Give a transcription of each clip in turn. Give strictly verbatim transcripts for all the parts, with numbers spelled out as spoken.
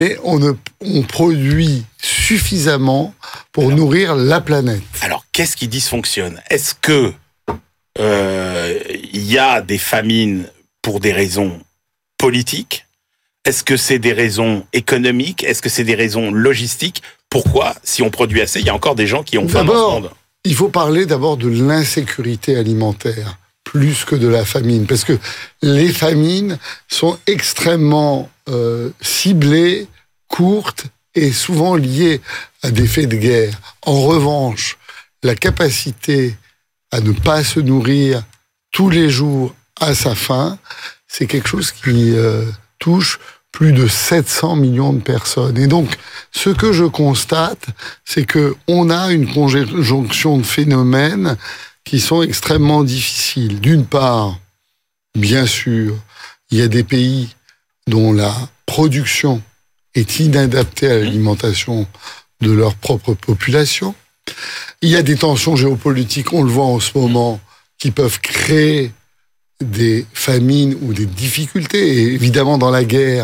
mais on, ne, on produit suffisamment pour alors, nourrir la planète. Alors, qu'est-ce qui dysfonctionne ? Est-ce que euh, y a des famines pour des raisons politiques ? Est-ce que c'est des raisons économiques ? Est-ce que c'est des raisons logistiques ? Pourquoi, si on produit assez, il y a encore des gens qui ont faim dans ce monde ? Il faut parler d'abord de l'insécurité alimentaire, plus que de la famine, parce que les famines sont extrêmement euh, ciblées, courtes et souvent liées à des faits de guerre. En revanche, la capacité à ne pas se nourrir tous les jours à sa faim, c'est quelque chose qui euh, touche plus de sept cents millions de personnes. Et donc, ce que je constate, c'est que on a une conjonction de phénomènes qui sont extrêmement difficiles. D'une part, bien sûr, il y a des pays dont la production est inadaptée à l'alimentation de leur propre population. Il y a des tensions géopolitiques, on le voit en ce moment, qui peuvent créer des famines ou des difficultés. Et évidemment, dans la guerre,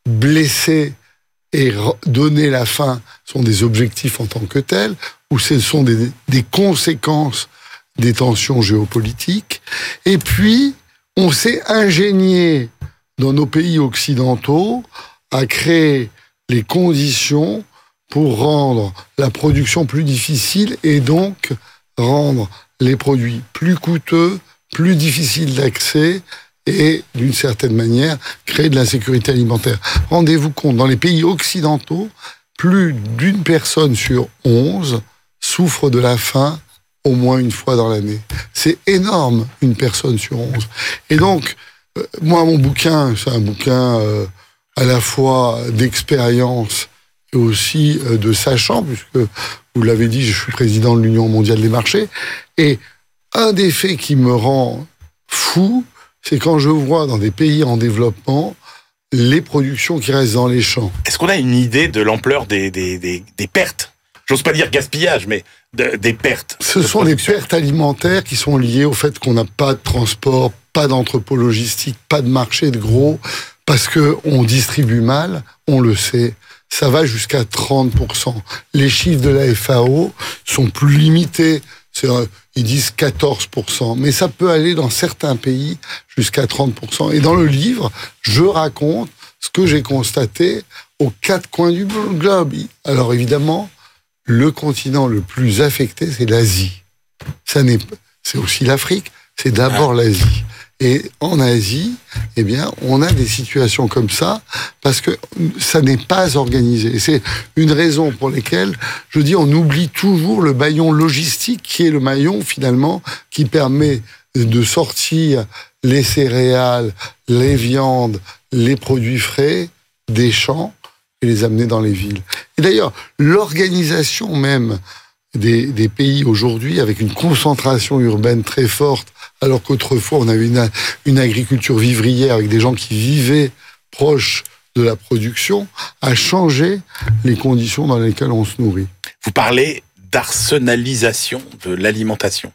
blesser et donner la faim sont des objectifs en tant que tels, ou ce sont des, des conséquences des tensions géopolitiques. Et puis, on s'est ingénié dans nos pays occidentaux à créer les conditions pour rendre la production plus difficile et donc rendre les produits plus coûteux, plus difficiles d'accès et, d'une certaine manière, créer de l'insécurité alimentaire. Rendez-vous compte, dans les pays occidentaux, plus d'une personne sur onze souffre de la faim au moins une fois dans l'année. C'est énorme, une personne sur onze. Et donc, euh, moi, mon bouquin, c'est un bouquin euh, à la fois d'expérience et aussi euh, de sachant, puisque, vous l'avez dit, je suis président de l'Union mondiale des marchés. Et un des faits qui me rend fou, c'est quand je vois dans des pays en développement les productions qui restent dans les champs. Est-ce qu'on a une idée de l'ampleur des, des, des, des pertes ? J'ose pas dire gaspillage, mais de, des pertes. Ce sont des pertes alimentaires qui sont liées au fait qu'on n'a pas de transport, pas d'entrepôt logistique, pas de marché de gros, parce que on distribue mal, on le sait. Ça va jusqu'à trente pour cent. Les chiffres de la F A O sont plus limités. C'est, ils disent quatorze pour cent. Mais ça peut aller dans certains pays jusqu'à trente pour cent. Et dans le livre, je raconte ce que j'ai constaté aux quatre coins du globe. Alors évidemment, le continent le plus affecté, c'est l'Asie. Ça n'est, c'est aussi l'Afrique, c'est d'abord l'Asie. Et en Asie, eh bien, on a des situations comme ça parce que ça n'est pas organisé. Et c'est une raison pour laquelle je dis on oublie toujours le maillon logistique qui est le maillon finalement qui permet de sortir les céréales, les viandes, les produits frais des champs et les amener dans les villes. Et d'ailleurs, l'organisation même des, des pays aujourd'hui, avec une concentration urbaine très forte, alors qu'autrefois on avait une, une agriculture vivrière avec des gens qui vivaient proches de la production, a changé les conditions dans lesquelles on se nourrit. Vous parlez d'arsenalisation de l'alimentation,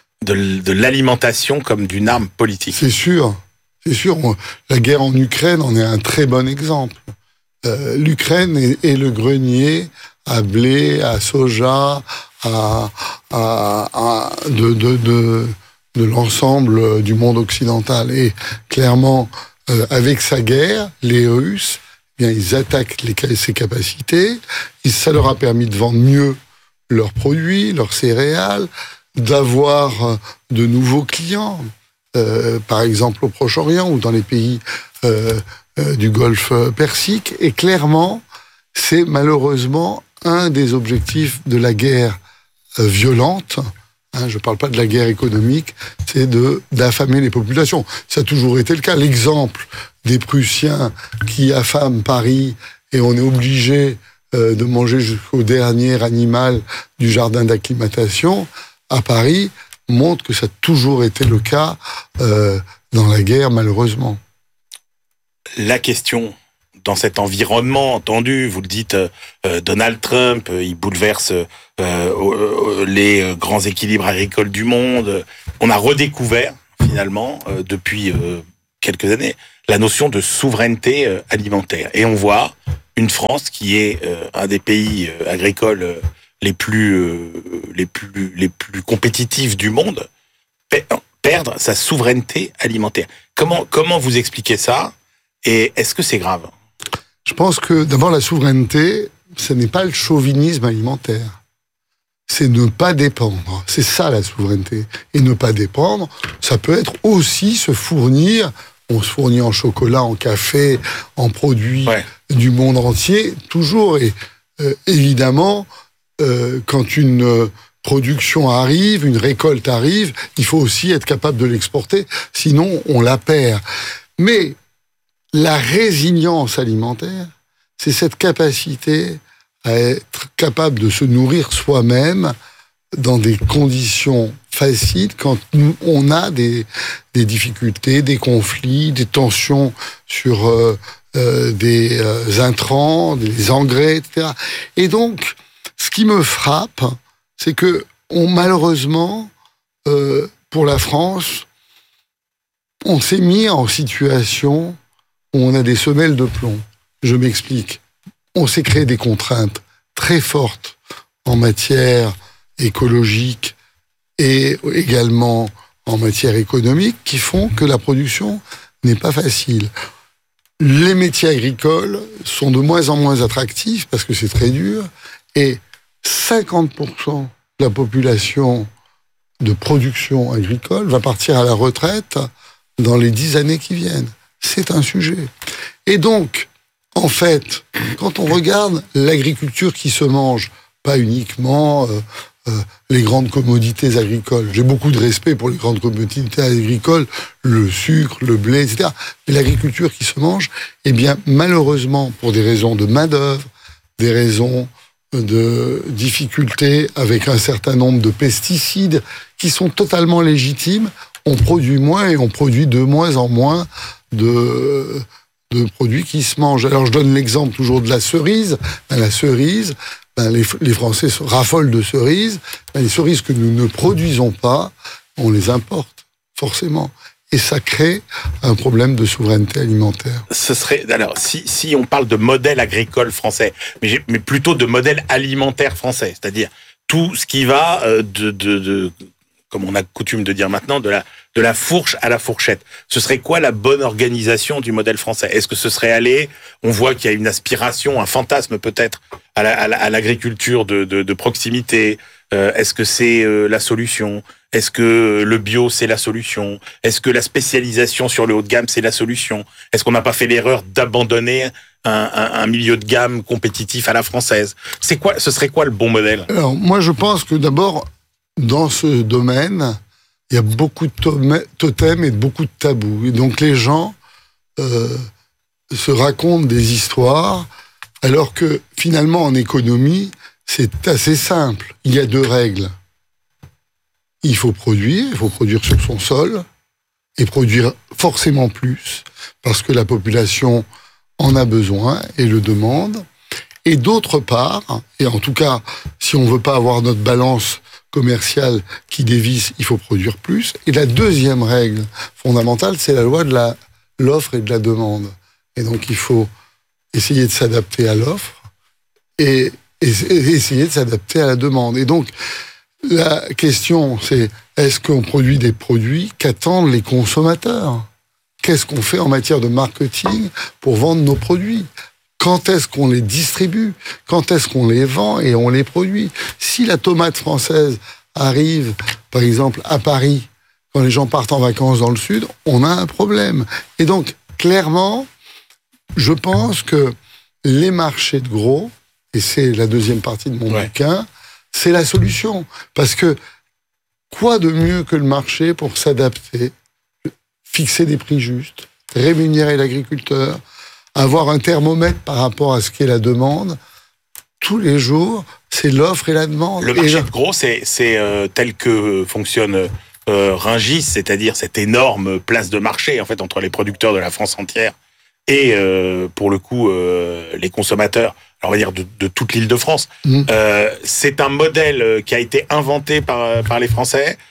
de, de l'alimentation comme d'une arme politique. C'est sûr, c'est sûr. On, la guerre en Ukraine en est un très bon exemple. Euh, L'Ukraine est, est le grenier à blé, à soja, à, à, à de, de, de, de l'ensemble du monde occidental. Et clairement, euh, avec sa guerre, les Russes, eh bien, ils attaquent les, ses capacités. Et ça leur a permis de vendre mieux leurs produits, leurs céréales, d'avoir de nouveaux clients, euh, par exemple au Proche-Orient ou dans les pays euh, euh, du Golfe Persique. Et clairement, c'est malheureusement un des objectifs de la guerre euh, violente. Hein, je ne parle pas de la guerre économique, c'est de d'affamer les populations. Ça a toujours été le cas. L'exemple des Prussiens qui affament Paris et on est obligé euh, de manger jusqu'au dernier animal du jardin d'acclimatation à Paris montre que ça a toujours été le cas euh, dans la guerre, malheureusement. La question dans cet environnement tendu, vous le dites, euh, Donald Trump, euh, il bouleverse euh, euh, les euh, grands équilibres agricoles du monde. On a redécouvert, finalement, euh, depuis euh, quelques années, la notion de souveraineté euh, alimentaire. Et on voit une France qui est euh, un des pays euh, agricoles euh, les plus euh, les plus les plus compétitifs du monde perdre sa souveraineté alimentaire. Comment comment vous expliquez ça et est-ce que c'est grave? Je pense que d'abord la souveraineté, ce n'est pas le chauvinisme alimentaire. C'est ne pas dépendre. C'est ça la souveraineté. Et ne pas dépendre, ça peut être aussi se fournir. On se fournit en chocolat, en café, en produits ouais. du monde entier, toujours. Et euh, évidemment, euh, quand une euh, production arrive, une récolte arrive, il faut aussi être capable de l'exporter, sinon on la perd. Mais la résilience alimentaire, c'est cette capacité à être capable de se nourrir soi-même dans des conditions faciles quand on a des, des difficultés, des conflits, des tensions sur euh, euh, des euh, intrants, des engrais, et cetera. Et donc, ce qui me frappe, c'est que on, malheureusement, euh, pour la France, on s'est mis en situation où on a des semelles de plomb. Je m'explique. On s'est créé des contraintes très fortes en matière écologique et également en matière économique qui font que la production n'est pas facile. Les métiers agricoles sont de moins en moins attractifs parce que c'est très dur et cinquante pour cent de la population de production agricole va partir à la retraite dans les dix années qui viennent. C'est un sujet. Et donc, en fait, quand on regarde l'agriculture qui se mange, pas uniquement euh, euh, les grandes commodités agricoles. J'ai beaucoup de respect pour les grandes commodités agricoles, le sucre, le blé, et cetera. Mais l'agriculture qui se mange, eh bien, malheureusement, pour des raisons de main-d'œuvre, des raisons de difficultés avec un certain nombre de pesticides qui sont totalement légitimes, on produit moins et on produit de moins en moins de... de produits qui se mangent. Alors, je donne l'exemple toujours de la cerise. Ben, la cerise, ben, les, les Français raffolent de cerises. Ben, les cerises que nous ne produisons pas, on les importe, forcément. Et ça crée un problème de souveraineté alimentaire. Ce serait, alors, si, si on parle de modèle agricole français, mais, j'ai, mais plutôt de modèle alimentaire français, c'est-à-dire tout ce qui va euh, de, de, de, comme on a coutume de dire maintenant, de la, de la fourche à la fourchette. Ce serait quoi la bonne organisation du modèle français? Est-ce que ce serait aller, on voit qu'il y a une aspiration, un fantasme peut-être, à, la, à, la, à l'agriculture de, de, de proximité. Euh, est-ce que c'est euh, la solution? Est-ce que le bio, c'est la solution? Est-ce que la spécialisation sur le haut de gamme, c'est la solution? Est-ce qu'on n'a pas fait l'erreur d'abandonner un, un, un milieu de gamme compétitif à la française? C'est quoi, ce serait quoi le bon modèle? Alors, moi, je pense que d'abord, dans ce domaine, il y a beaucoup de totems et beaucoup de tabous. Et donc, les gens euh, se racontent des histoires, alors que, finalement, en économie, c'est assez simple. Il y a deux règles. Il faut produire, il faut produire sur son sol, et produire forcément plus, parce que la population en a besoin et le demande. Et d'autre part, et en tout cas, si on veut pas avoir notre balance commerciale qui dévisse, il faut produire plus. Et la deuxième règle fondamentale, c'est la loi de la, l'offre et de la demande. Et donc, il faut essayer de s'adapter à l'offre et, et, et essayer de s'adapter à la demande. Et donc, la question, c'est est-ce qu'on produit des produits qu'attendent les consommateurs? Qu'est-ce qu'on fait en matière de marketing pour vendre nos produits? Quand est-ce qu'on les distribue? Quand est-ce qu'on les vend et on les produit? Si la tomate française arrive, par exemple, à Paris, quand les gens partent en vacances dans le Sud, on a un problème. Et donc, clairement, je pense que les marchés de gros, et c'est la deuxième partie de mon ouais. bouquin, c'est la solution. Parce que quoi de mieux que le marché pour s'adapter, fixer des prix justes, rémunérer l'agriculteur, avoir un thermomètre par rapport à ce qu'est la demande. Tous les jours, c'est l'offre et la demande. Le marché de gros, c'est, c'est euh, tel que fonctionne euh, Rungis, c'est-à-dire cette énorme place de marché en fait entre les producteurs de la France entière et euh, pour le coup euh, les consommateurs. Alors on va dire de, de toute l'Île-de-France. Mmh. Euh, c'est un modèle qui a été inventé par par les Français.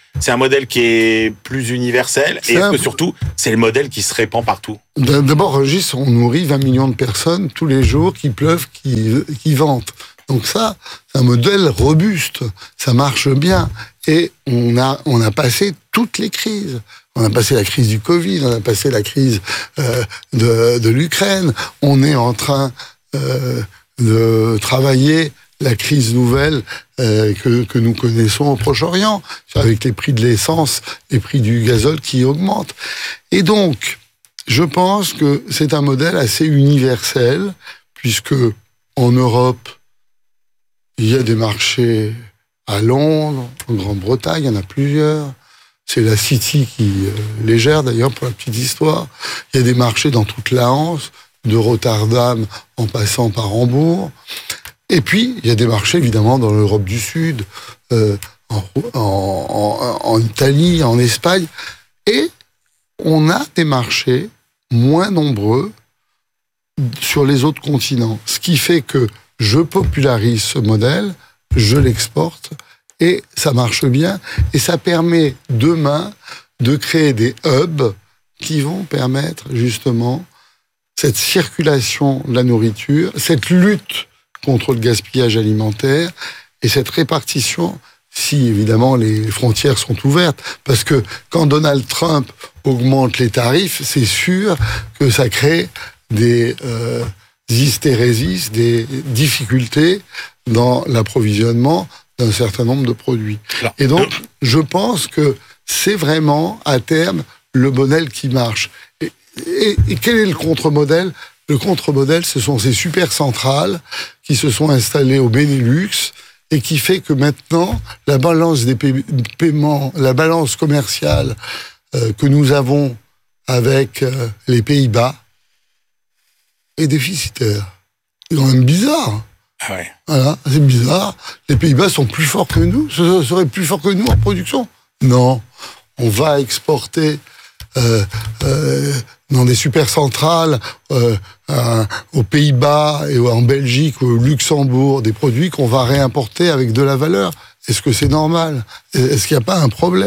C'est un modèle qui est plus universel. C'est et est-ce un... que surtout, c'est le modèle qui se répand partout? D'abord, Régis, on nourrit vingt millions de personnes tous les jours qui pleuvent, qui, qui ventent. Donc ça, c'est un modèle robuste. Ça marche bien. Et on a, on a passé toutes les crises. On a passé la crise du Covid, on a passé la crise euh, de, de l'Ukraine. On est en train euh, de travailler la crise nouvelle euh, que, que nous connaissons au Proche-Orient, avec les prix de l'essence, les prix du gazole qui augmentent. Et donc, je pense que c'est un modèle assez universel, puisque en Europe, il y a des marchés à Londres, en Grande-Bretagne, il y en a plusieurs. C'est la City qui euh, les gère, d'ailleurs, pour la petite histoire. Il y a des marchés dans toute la Hanse, de Rotterdam en passant par Hambourg. Et puis, il y a des marchés, évidemment, dans l'Europe du Sud, euh, en, en, en, en Italie, en Espagne. Et on a des marchés moins nombreux sur les autres continents. Ce qui fait que je popularise ce modèle, je l'exporte, et ça marche bien. Et ça permet, demain, de créer des hubs qui vont permettre, justement, cette circulation de la nourriture, cette lutte contre le gaspillage alimentaire et cette répartition, si évidemment les frontières sont ouvertes. Parce que quand Donald Trump augmente les tarifs, c'est sûr que ça crée des euh, hystérésis, des difficultés dans l'approvisionnement d'un certain nombre de produits. Et donc, je pense que c'est vraiment, à terme, le modèle qui marche. Et, et, et quel est le contre-modèle ? Le contre-modèle, ce sont ces super centrales qui se sont installées au Benelux et qui fait que maintenant, la balance des paie- paiements, la balance commerciale euh, que nous avons avec euh, les Pays-Bas est déficitaire. C'est quand même bizarre. Ah ouais. Voilà, c'est bizarre. Les Pays-Bas sont plus forts que nous. Ce serait plus fort que nous en production. Non, on va exporter euh, euh, dans des supercentrales euh, euh, aux Pays-Bas et en Belgique, au Luxembourg, des produits qu'on va réimporter avec de la valeur. Est-ce que c'est normal ? Est-ce qu'il n'y a pas un problème ?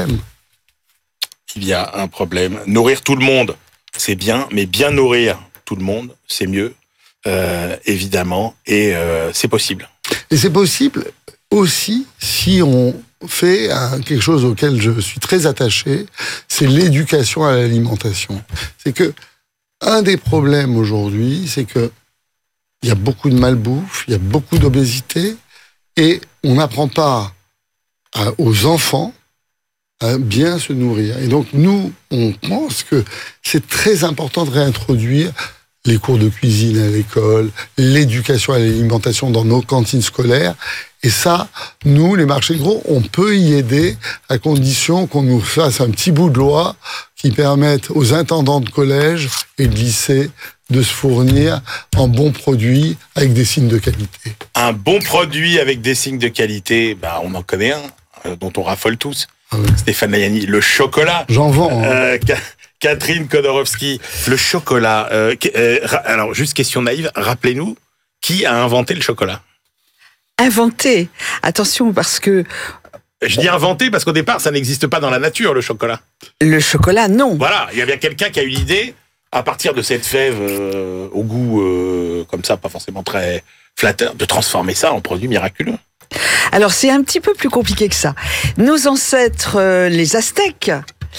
Il y a un problème. Nourrir tout le monde, c'est bien, mais bien nourrir tout le monde, c'est mieux. Euh, évidemment, et euh, c'est possible. Et c'est possible aussi si on fait un, quelque chose auquel je suis très attaché, c'est l'éducation à l'alimentation. C'est que un des problèmes aujourd'hui, c'est que il y a beaucoup de malbouffe, il y a beaucoup d'obésité, et on n'apprend pas à, aux enfants à bien se nourrir. Et donc nous, on pense que c'est très important de réintroduire les cours de cuisine à l'école, l'éducation à l'alimentation dans nos cantines scolaires. Et ça, nous, les marchés de gros, on peut y aider à condition qu'on nous fasse un petit bout de loi qui permette aux intendants de collège et de lycée de se fournir en bons produits avec des signes de qualité. Un bon produit avec des signes de qualité, bah, on en connaît un, euh, dont on raffole tous. Ah oui. Stéphane Layani, le chocolat. J'en vends. Hein. Euh, Catherine Kodorowski, le chocolat. Euh, euh, alors, juste question naïve, rappelez-nous, qui a inventé le chocolat ? Inventé. Attention, parce que... Je dis inventé parce qu'au départ, ça n'existe pas dans la nature, le chocolat. Le chocolat, non. Voilà, il y a bien quelqu'un qui a eu l'idée, à partir de cette fève euh, au goût euh, comme ça, pas forcément très flatteur, de transformer ça en produit miraculeux. Alors, c'est un petit peu plus compliqué que ça. Nos ancêtres, euh, les Aztèques,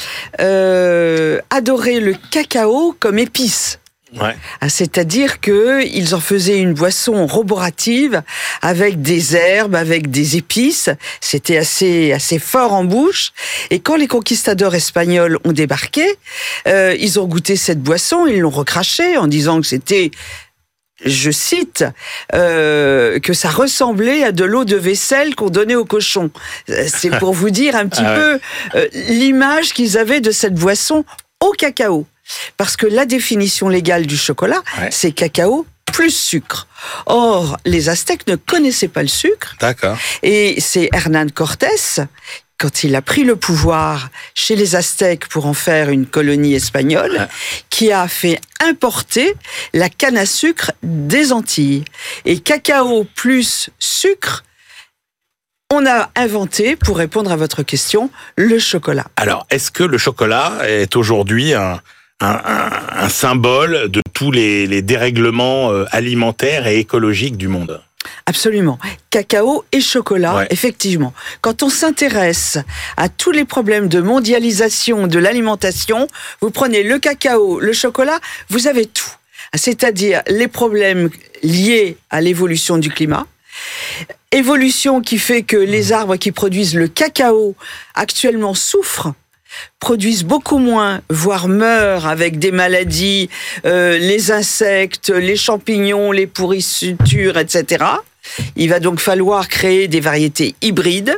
euh, adoraient le cacao comme épice. Ouais. C'est-à-dire qu'ils en faisaient une boisson roborative avec des herbes, avec des épices. C'était assez assez fort en bouche. Et quand les conquistadors espagnols ont débarqué, euh, ils ont goûté cette boisson, ils l'ont recrachée en disant que c'était, je cite, euh, que ça ressemblait à de l'eau de vaisselle qu'on donnait aux cochons. C'est pour vous dire un petit ah ouais. peu euh, l'image qu'ils avaient de cette boisson au cacao. Parce que la définition légale du chocolat, ouais. c'est cacao plus sucre. Or, les Aztèques ne connaissaient pas le sucre. D'accord. Et c'est Hernán Cortés, quand il a pris le pouvoir chez les Aztèques pour en faire une colonie espagnole, ouais. qui a fait importer la canne à sucre des Antilles. Et cacao plus sucre, on a inventé, pour répondre à votre question, le chocolat. Alors, est-ce que le chocolat est aujourd'hui un, un, un, un symbole de tous les, les dérèglements alimentaires et écologiques du monde ? Absolument. Cacao et chocolat, ouais. Effectivement. Quand on s'intéresse à tous les problèmes de mondialisation de l'alimentation, vous prenez le cacao, le chocolat, vous avez tout. C'est-à-dire les problèmes liés à l'évolution du climat, évolution qui fait que les arbres qui produisent le cacao actuellement souffrent, produisent beaucoup moins, voire meurent avec des maladies, euh, les insectes, les champignons, les pourrissures, et cetera. Il va donc falloir créer des variétés hybrides.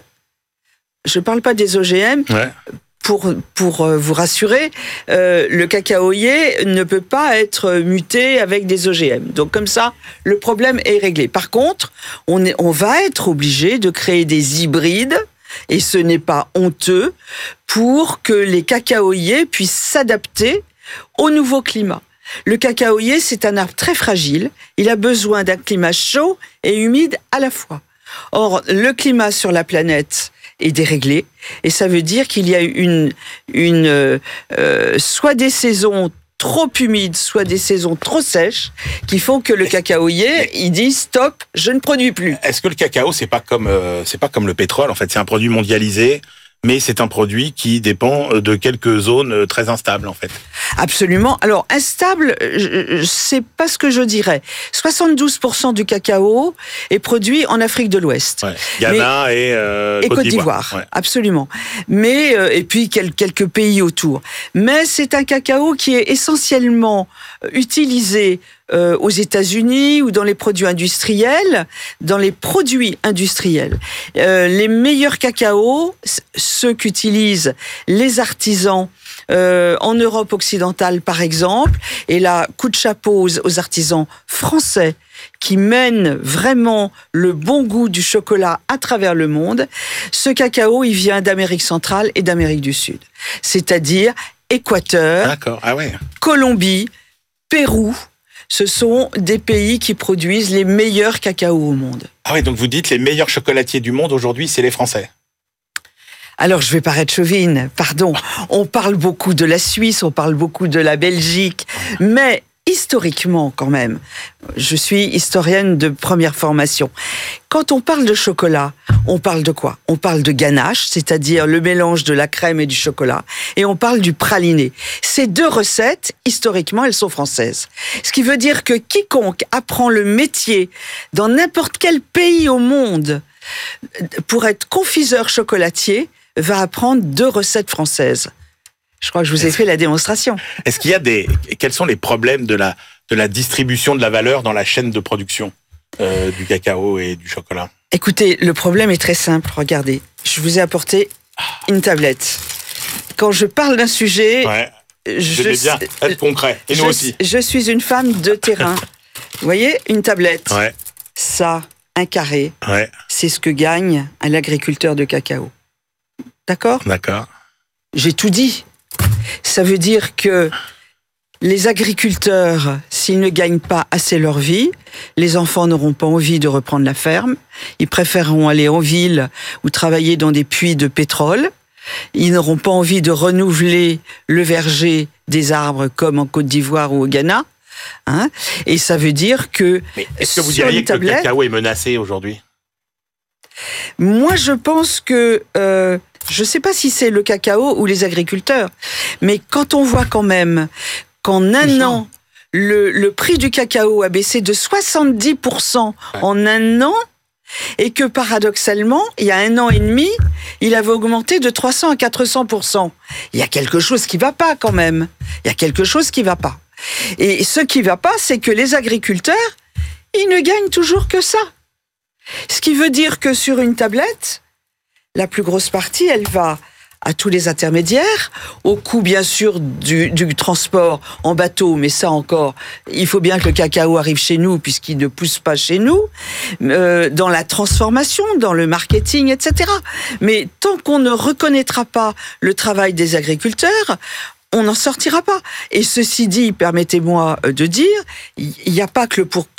Je ne parle pas des O G M. Ouais. Pour, pour vous rassurer, euh, le cacaoyer ne peut pas être muté avec des O G M. Donc comme ça, le problème est réglé. Par contre, on, est, on va être obligé de créer des hybrides, et ce n'est pas honteux, pour que les cacaoyers puissent s'adapter au nouveau climat. Le cacaoyer, c'est un arbre très fragile. Il a besoin d'un climat chaud et humide à la fois. Or, le climat sur la planète est déréglé, et ça veut dire qu'il y a une, une euh, soit des saisons trop humides, soit des saisons trop sèches, qui font que le cacaoyer, il dit stop, je ne produis plus. Est-ce que le cacao, c'est pas comme euh, c'est pas comme le pétrole, en fait, c'est un produit mondialisé, mais c'est un produit qui dépend de quelques zones très instables, en fait. Absolument. Alors, instable, c'est pas ce que je dirais. soixante-douze pour cent du cacao est produit en Afrique de l'Ouest. Ouais. Ghana mais, et, euh, et Côte, Côte d'Ivoire. d'Ivoire. Ouais. Absolument. Mais, euh, et puis quelques pays autour. Mais c'est un cacao qui est essentiellement utilisé Euh, aux États-Unis ou dans les produits industriels, dans les produits industriels. Euh, les meilleurs cacaos, ceux qu'utilisent les artisans euh, en Europe occidentale, par exemple, et là, coup de chapeau aux, aux artisans français qui mènent vraiment le bon goût du chocolat à travers le monde. Ce cacao, il vient d'Amérique centrale et d'Amérique du Sud. C'est-à-dire Équateur, D'accord. Ah ouais. Colombie, Pérou. Ce sont des pays qui produisent les meilleurs cacaos au monde. Ah oui, donc vous dites les meilleurs chocolatiers du monde aujourd'hui, c'est les Français. Alors, je vais paraître chauvine, pardon. On parle beaucoup de la Suisse, on parle beaucoup de la Belgique, mais historiquement quand même, je suis historienne de première formation. Quand on parle de chocolat, on parle de quoi ? On parle de ganache, c'est-à-dire le mélange de la crème et du chocolat, et on parle du praliné. Ces deux recettes, historiquement, elles sont françaises. Ce qui veut dire que quiconque apprend le métier dans n'importe quel pays au monde pour être confiseur chocolatier va apprendre deux recettes françaises. Je crois que je vous ai fait la démonstration. Est-ce qu'il y a des... Quels sont les problèmes de la, de la distribution de la valeur dans la chaîne de production euh, du cacao et du chocolat ? Écoutez, le problème est très simple. Regardez, je vous ai apporté une tablette. Quand je parle d'un sujet... Ouais, je bien être concret. Et nous je, aussi. Je suis une femme de terrain. Vous voyez, une tablette. Ouais. Ça, un carré. Ouais. C'est ce que gagne un agriculteur de cacao. D'accord ? D'accord. J'ai tout dit. Ça veut dire que les agriculteurs, s'ils ne gagnent pas assez leur vie, les enfants n'auront pas envie de reprendre la ferme. Ils préféreront aller en ville ou travailler dans des puits de pétrole. Ils n'auront pas envie de renouveler le verger des arbres comme en Côte d'Ivoire ou au Ghana. Hein ? Et ça veut dire que... Mais est-ce que vous diriez que le cacao est menacé aujourd'hui ? Moi, je pense que... Euh, je ne sais pas si c'est le cacao ou les agriculteurs, mais quand on voit quand même qu'en un an, le, le prix du cacao a baissé de soixante-dix pour cent en un an, et que paradoxalement, il y a un an et demi, il avait augmenté de trois cents à quatre cents pour cent. Il y a quelque chose qui ne va pas quand même. Il y a quelque chose qui ne va pas. Et ce qui ne va pas, c'est que les agriculteurs, ils ne gagnent toujours que ça. Ce qui veut dire que sur une tablette, la plus grosse partie, elle va à tous les intermédiaires, au coût bien sûr du, du transport en bateau, mais ça encore, il faut bien que le cacao arrive chez nous puisqu'il ne pousse pas chez nous, euh, dans la transformation, dans le marketing, et cetera. Mais tant qu'on ne reconnaîtra pas le travail des agriculteurs, on n'en sortira pas. Et ceci dit, permettez-moi de dire, il n'y a pas que le pour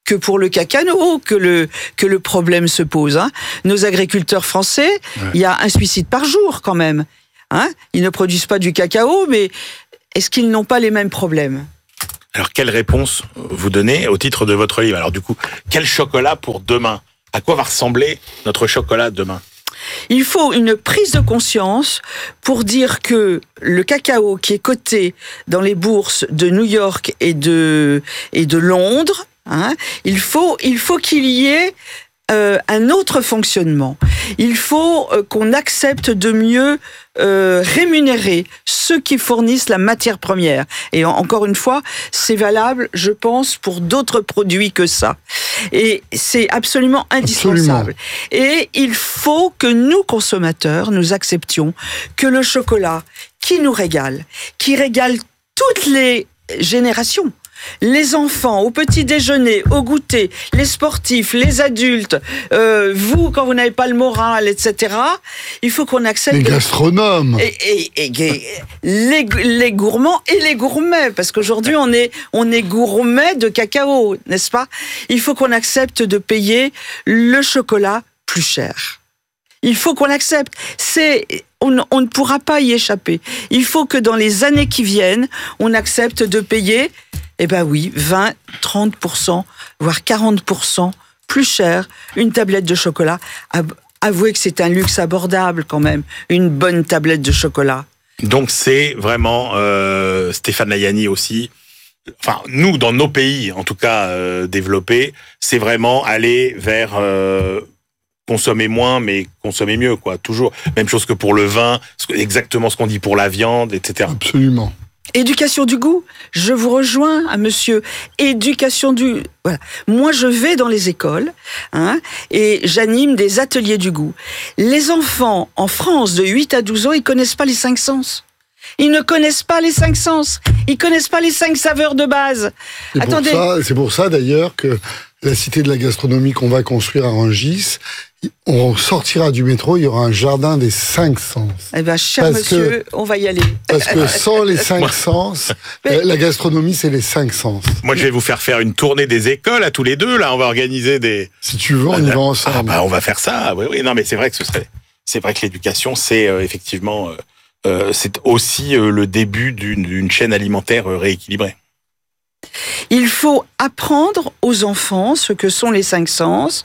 que pour le cacao que le, que le problème se pose. Hein. Nos agriculteurs français, il ouais. y a un suicide par jour quand même. Hein. Ils ne produisent pas du cacao, mais est-ce qu'ils n'ont pas les mêmes problèmes ? Alors, quelle réponse vous donnez au titre de votre livre ? Alors, du coup, quel chocolat pour demain ? À quoi va ressembler notre chocolat demain ? Il faut une prise de conscience pour dire que le cacao qui est coté dans les bourses de New York et de, et de Londres, hein, il faut, il faut qu'il y ait euh, un autre fonctionnement. Il faut euh, qu'on accepte de mieux euh, rémunérer ceux qui fournissent la matière première. Et en, encore une fois, c'est valable, je pense, pour d'autres produits que ça. Et c'est absolument indispensable. Absolument. Et il faut que nous, consommateurs, nous acceptions que le chocolat qui nous régale, qui régale toutes les générations, les enfants, au petit déjeuner, au goûter, les sportifs, les adultes, euh, vous, quand vous n'avez pas le moral, et cetera, il faut qu'on accepte... Les gastronomes et, et, et, et les, les gourmands et les gourmets, parce qu'aujourd'hui, on est, on est gourmet de cacao, n'est-ce pas ? Il faut qu'on accepte de payer le chocolat plus cher. Il faut qu'on l'accepte. C'est... On, on ne pourra pas y échapper. Il faut que dans les années qui viennent, on accepte de payer... Eh ben oui, vingt, trente pour cent, voire quarante pour cent plus cher, une tablette de chocolat. Avouez que c'est un luxe abordable quand même, une bonne tablette de chocolat. Donc c'est vraiment, euh, Stéphane Layani aussi, enfin nous dans nos pays, en tout cas euh, développés, c'est vraiment aller vers... Euh, consommer moins, mais consommer mieux, quoi. Toujours. Même chose que pour le vin, exactement ce qu'on dit pour la viande, et cetera. Absolument. Éducation du goût, je vous rejoins, à monsieur. Éducation du... Voilà. Moi, je vais dans les écoles hein, et j'anime des ateliers du goût. Les enfants, en France, de huit à douze ans, ils connaissent pas les cinq sens. Ils ne connaissent pas les cinq sens. Ils connaissent pas les cinq saveurs de base. C'est Attendez. Pour ça, c'est pour ça, d'ailleurs, que la cité de la gastronomie qu'on va construire à Rungis, on sortira du métro, il y aura un jardin des cinq sens. Eh bien, cher parce monsieur, que, on va y aller. Parce que sans les cinq sens, mais... la gastronomie, c'est les cinq sens. Moi, je vais vous faire faire une tournée des écoles à tous les deux. Là, on va organiser des... Si tu veux, on y va ensemble. Ah, bah, on va faire ça. Oui, oui. Non, mais c'est vrai que ce serait... C'est vrai que l'éducation, c'est euh, effectivement... Euh, euh, c'est aussi euh, le début d'une, d'une chaîne alimentaire euh, rééquilibrée. Il faut apprendre aux enfants ce que sont les cinq sens,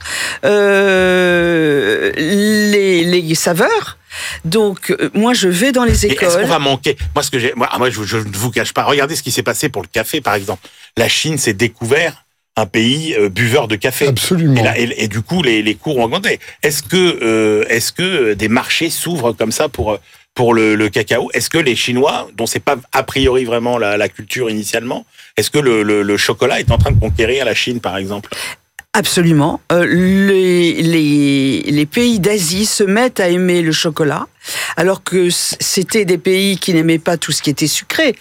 euh, les, les saveurs. Donc, moi, je vais dans les écoles. Et est-ce qu'on va manquer ? Moi, ce que j'ai, moi, moi je, je ne vous cache pas. Regardez ce qui s'est passé pour le café, par exemple. La Chine s'est découvert un pays euh, buveur de café. Absolument. Et, là, et, et du coup, les, les cours ont augmenté. Est-ce que, euh, est-ce que des marchés s'ouvrent comme ça pour pour le, le cacao ? Est-ce que les Chinois, dont c'est pas a priori vraiment la, la culture initialement, est-ce que le, le, le chocolat est en train de conquérir la Chine, par exemple ? Absolument. Euh, les, les, les pays d'Asie se mettent à aimer le chocolat, alors que c'était des pays qui n'aimaient pas tout ce qui était sucré.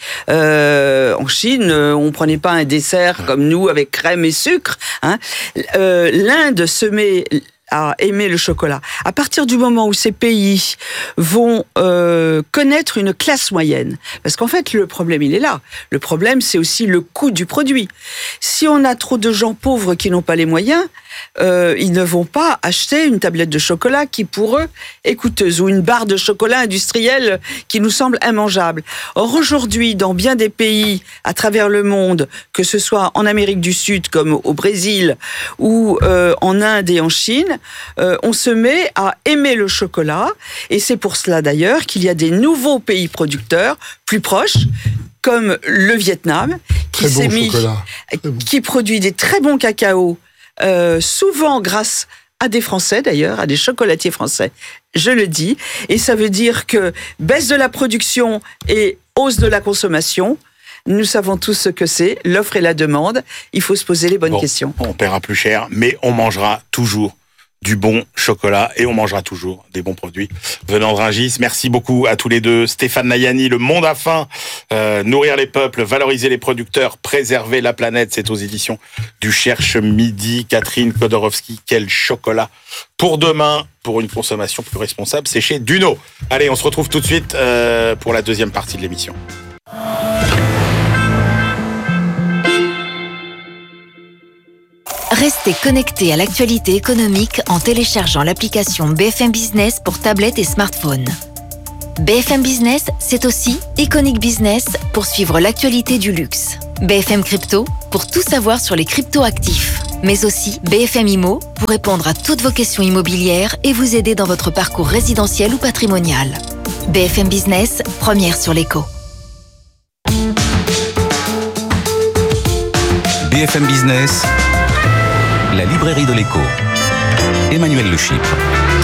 Euh, en Chine, on prenait pas un dessert comme nous avec crème et sucre. Hein. Euh, L'Inde se met à aimer le chocolat. À partir du moment où ces pays vont euh, connaître une classe moyenne, parce qu'en fait, le problème, il est là. Le problème, c'est aussi le coût du produit. Si on a trop de gens pauvres qui n'ont pas les moyens, euh, ils ne vont pas acheter une tablette de chocolat qui, pour eux, est coûteuse, ou une barre de chocolat industriel qui nous semble immangeable. Or, aujourd'hui, dans bien des pays à travers le monde, que ce soit en Amérique du Sud, comme au Brésil, ou euh, en Inde et en Chine, Euh, on se met à aimer le chocolat, et c'est pour cela d'ailleurs qu'il y a des nouveaux pays producteurs plus proches, comme le Vietnam, qui très s'est bon mis, bon. qui produit des très bons cacao, euh, souvent grâce à des Français d'ailleurs, à des chocolatiers français, je le dis, et ça veut dire que baisse de la production et hausse de la consommation. Nous savons tous ce que c'est, l'offre et la demande. Il faut se poser les bonnes bon, questions. On paiera plus cher, mais on mangera toujours du bon chocolat et on mangera toujours des bons produits venant de Rungis. Merci beaucoup à tous les deux. Stéphane Layani, Le Monde a faim, euh, nourrir les peuples, valoriser les producteurs, préserver la planète, c'est aux éditions du Cherche Midi. Catherine Kodorowski, quel chocolat pour demain, pour une consommation plus responsable, c'est chez Duno. Allez, on se retrouve tout de suite euh, pour la deuxième partie de l'émission. Restez connectés à l'actualité économique en téléchargeant l'application B F M Business pour tablette et smartphone. B F M Business, c'est aussi Iconic Business pour suivre l'actualité du luxe. B F M Crypto pour tout savoir sur les crypto-actifs. Mais aussi B F M Immo pour répondre à toutes vos questions immobilières et vous aider dans votre parcours résidentiel ou patrimonial. B F M Business, première sur l'écho. B F M Business, la librairie de l'écho. Emmanuel Le Chypre.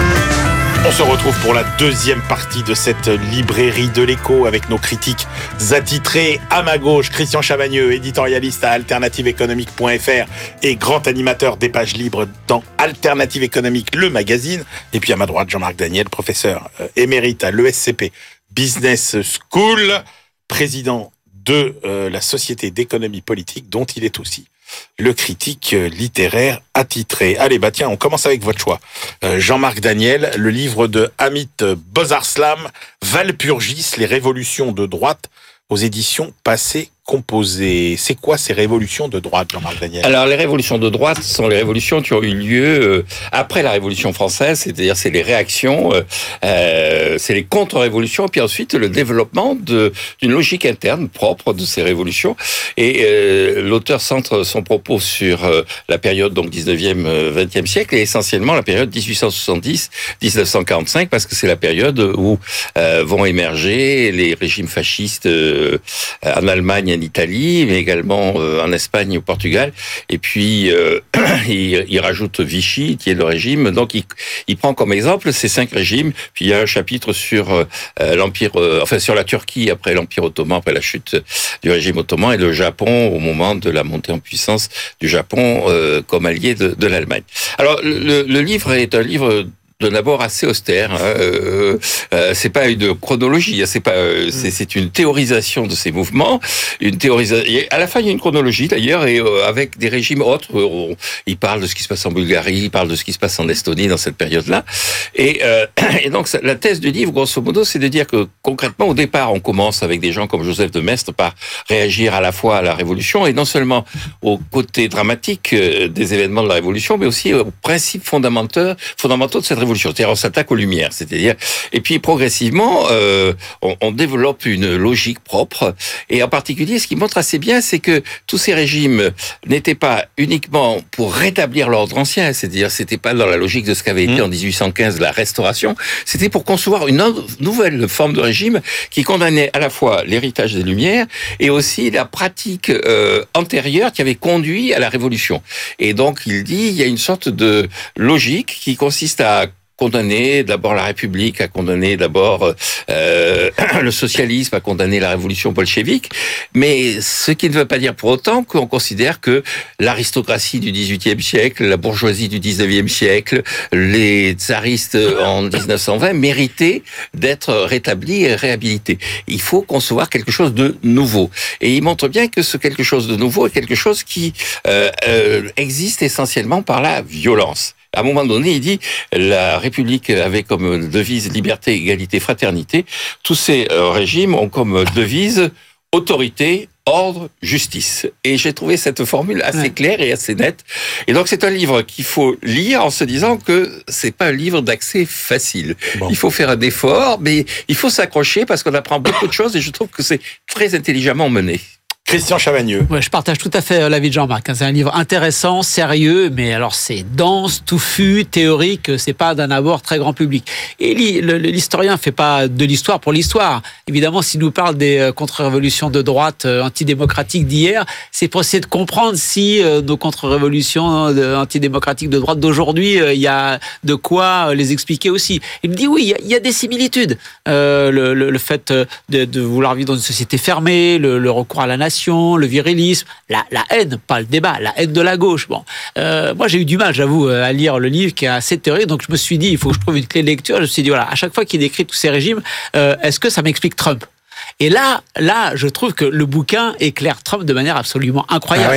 On se retrouve pour la deuxième partie de cette librairie de l'écho avec nos critiques attitrés. À ma gauche, Christian Chavagneux, éditorialiste à alternative économique point F R et grand animateur des pages libres dans Alternative économique, le magazine. Et puis à ma droite, Jean-Marc Daniel, professeur émérite à l'E S C P Business School, président de euh, la Société d'économie politique, dont il est aussi le critique littéraire attitré. Allez, bah tiens, on commence avec votre choix. Euh, Jean-Marc Daniel, le livre de Amit Bozarslam, Walpurgis, les révolutions de droite, aux éditions Passé Composé. C'est quoi ces révolutions de droite, Jean-Marc Daniel ? Alors, les révolutions de droite sont les révolutions qui ont eu lieu euh, après la Révolution française, c'est-à-dire c'est les réactions, euh, euh, c'est les contre-révolutions, puis ensuite le développement de, d'une logique interne propre de ces révolutions. Et euh, l'auteur centre son propos sur euh, la période donc dix-neuvième, vingtième siècle, et essentiellement la période dix-huit cent soixante-dix à dix-neuf cent quarante-cinq, parce que c'est la période où euh, vont émerger les régimes fascistes euh, en Allemagne, en Italie, mais également euh, en Espagne et au Portugal. Et puis, euh, il, il rajoute Vichy, qui est le régime. Donc, il, il prend comme exemple ces cinq régimes. Puis, il y a un chapitre sur euh, l'Empire, euh, enfin, sur la Turquie après l'Empire ottoman, après la chute du régime ottoman, et le Japon au moment de la montée en puissance du Japon euh, comme allié de, de l'Allemagne. Alors, le, le livre est un livre d'un abord assez austère. Hein. Euh, euh, c'est pas une chronologie, hein. c'est pas, euh, c'est, c'est une théorisation de ces mouvements, une théorisation. À la fin, il y a une chronologie d'ailleurs, et euh, avec des régimes autres. Euh, il parle de ce qui se passe en Bulgarie, il parle de ce qui se passe en Estonie dans cette période-là. Et, euh, et donc, la thèse du livre, grosso modo, c'est de dire que concrètement, au départ, on commence avec des gens comme Joseph de Maistre par réagir à la fois à la Révolution et non seulement au côté dramatique des événements de la Révolution, mais aussi aux principes fondamentaux, fondamentaux de cette Révolution. C'est-à-dire, on s'attaque aux Lumières, c'est-à-dire, et puis progressivement, euh, on, on développe une logique propre. Et en particulier, ce qui montre assez bien, c'est que tous ces régimes n'étaient pas uniquement pour rétablir l'ordre ancien, c'est-à-dire, c'était pas dans la logique de ce qu'avait été mmh. en dix-huit cent quinze la Restauration. C'était pour concevoir une autre, nouvelle forme de régime qui condamnait à la fois l'héritage des Lumières et aussi la pratique euh, antérieure qui avait conduit à la Révolution. Et donc, il dit, il y a une sorte de logique qui consiste à condamner d'abord la République, à condamner d'abord euh, le socialisme, à condamner la révolution bolchevique, mais ce qui ne veut pas dire pour autant qu'on considère que l'aristocratie du dix-huitième siècle, la bourgeoisie du dix-neuvième siècle, les tsaristes en dix-neuf cent vingt méritaient d'être rétablis et réhabilités. Il faut concevoir quelque chose de nouveau. Et il montre bien que ce quelque chose de nouveau est quelque chose qui euh, euh, existe essentiellement par la violence. À un moment donné, il dit la République avait comme devise liberté, égalité, fraternité. Tous ces euh, régimes ont comme devise autorité, ordre, justice. Et j'ai trouvé cette formule assez ouais. claire et assez nette. Et donc, c'est un livre qu'il faut lire en se disant que c'est pas un livre d'accès facile. Bon. Il faut faire un effort, mais il faut s'accrocher parce qu'on apprend beaucoup de choses et je trouve que c'est très intelligemment mené. Christian Chavagneux. Ouais, je partage tout à fait l'avis de Jean-Marc. C'est un livre intéressant, sérieux, mais alors c'est dense, touffu, théorique, c'est pas d'un abord très grand public. Et l'historien fait pas de l'histoire pour l'histoire. Évidemment, s'il nous parle des contre-révolutions de droite antidémocratiques d'hier, c'est pour essayer de comprendre si nos contre-révolutions antidémocratiques de droite d'aujourd'hui, il y a de quoi les expliquer aussi. Il me dit oui, il y a des similitudes. Euh, le, le, le fait de, de vouloir vivre dans une société fermée, le, le recours à la nation, le virilisme, la, la haine, pas le débat, la haine de la gauche. Bon, euh, moi j'ai eu du mal, j'avoue, à lire le livre qui est assez théorique, donc je me suis dit, il faut que je trouve une clé de lecture. Je me suis dit, voilà, à chaque fois qu'il décrit tous ces régimes, euh, est-ce que ça m'explique Trump ? Et là, là, je trouve que le bouquin éclaire Trump de manière absolument incroyable. Ah ouais.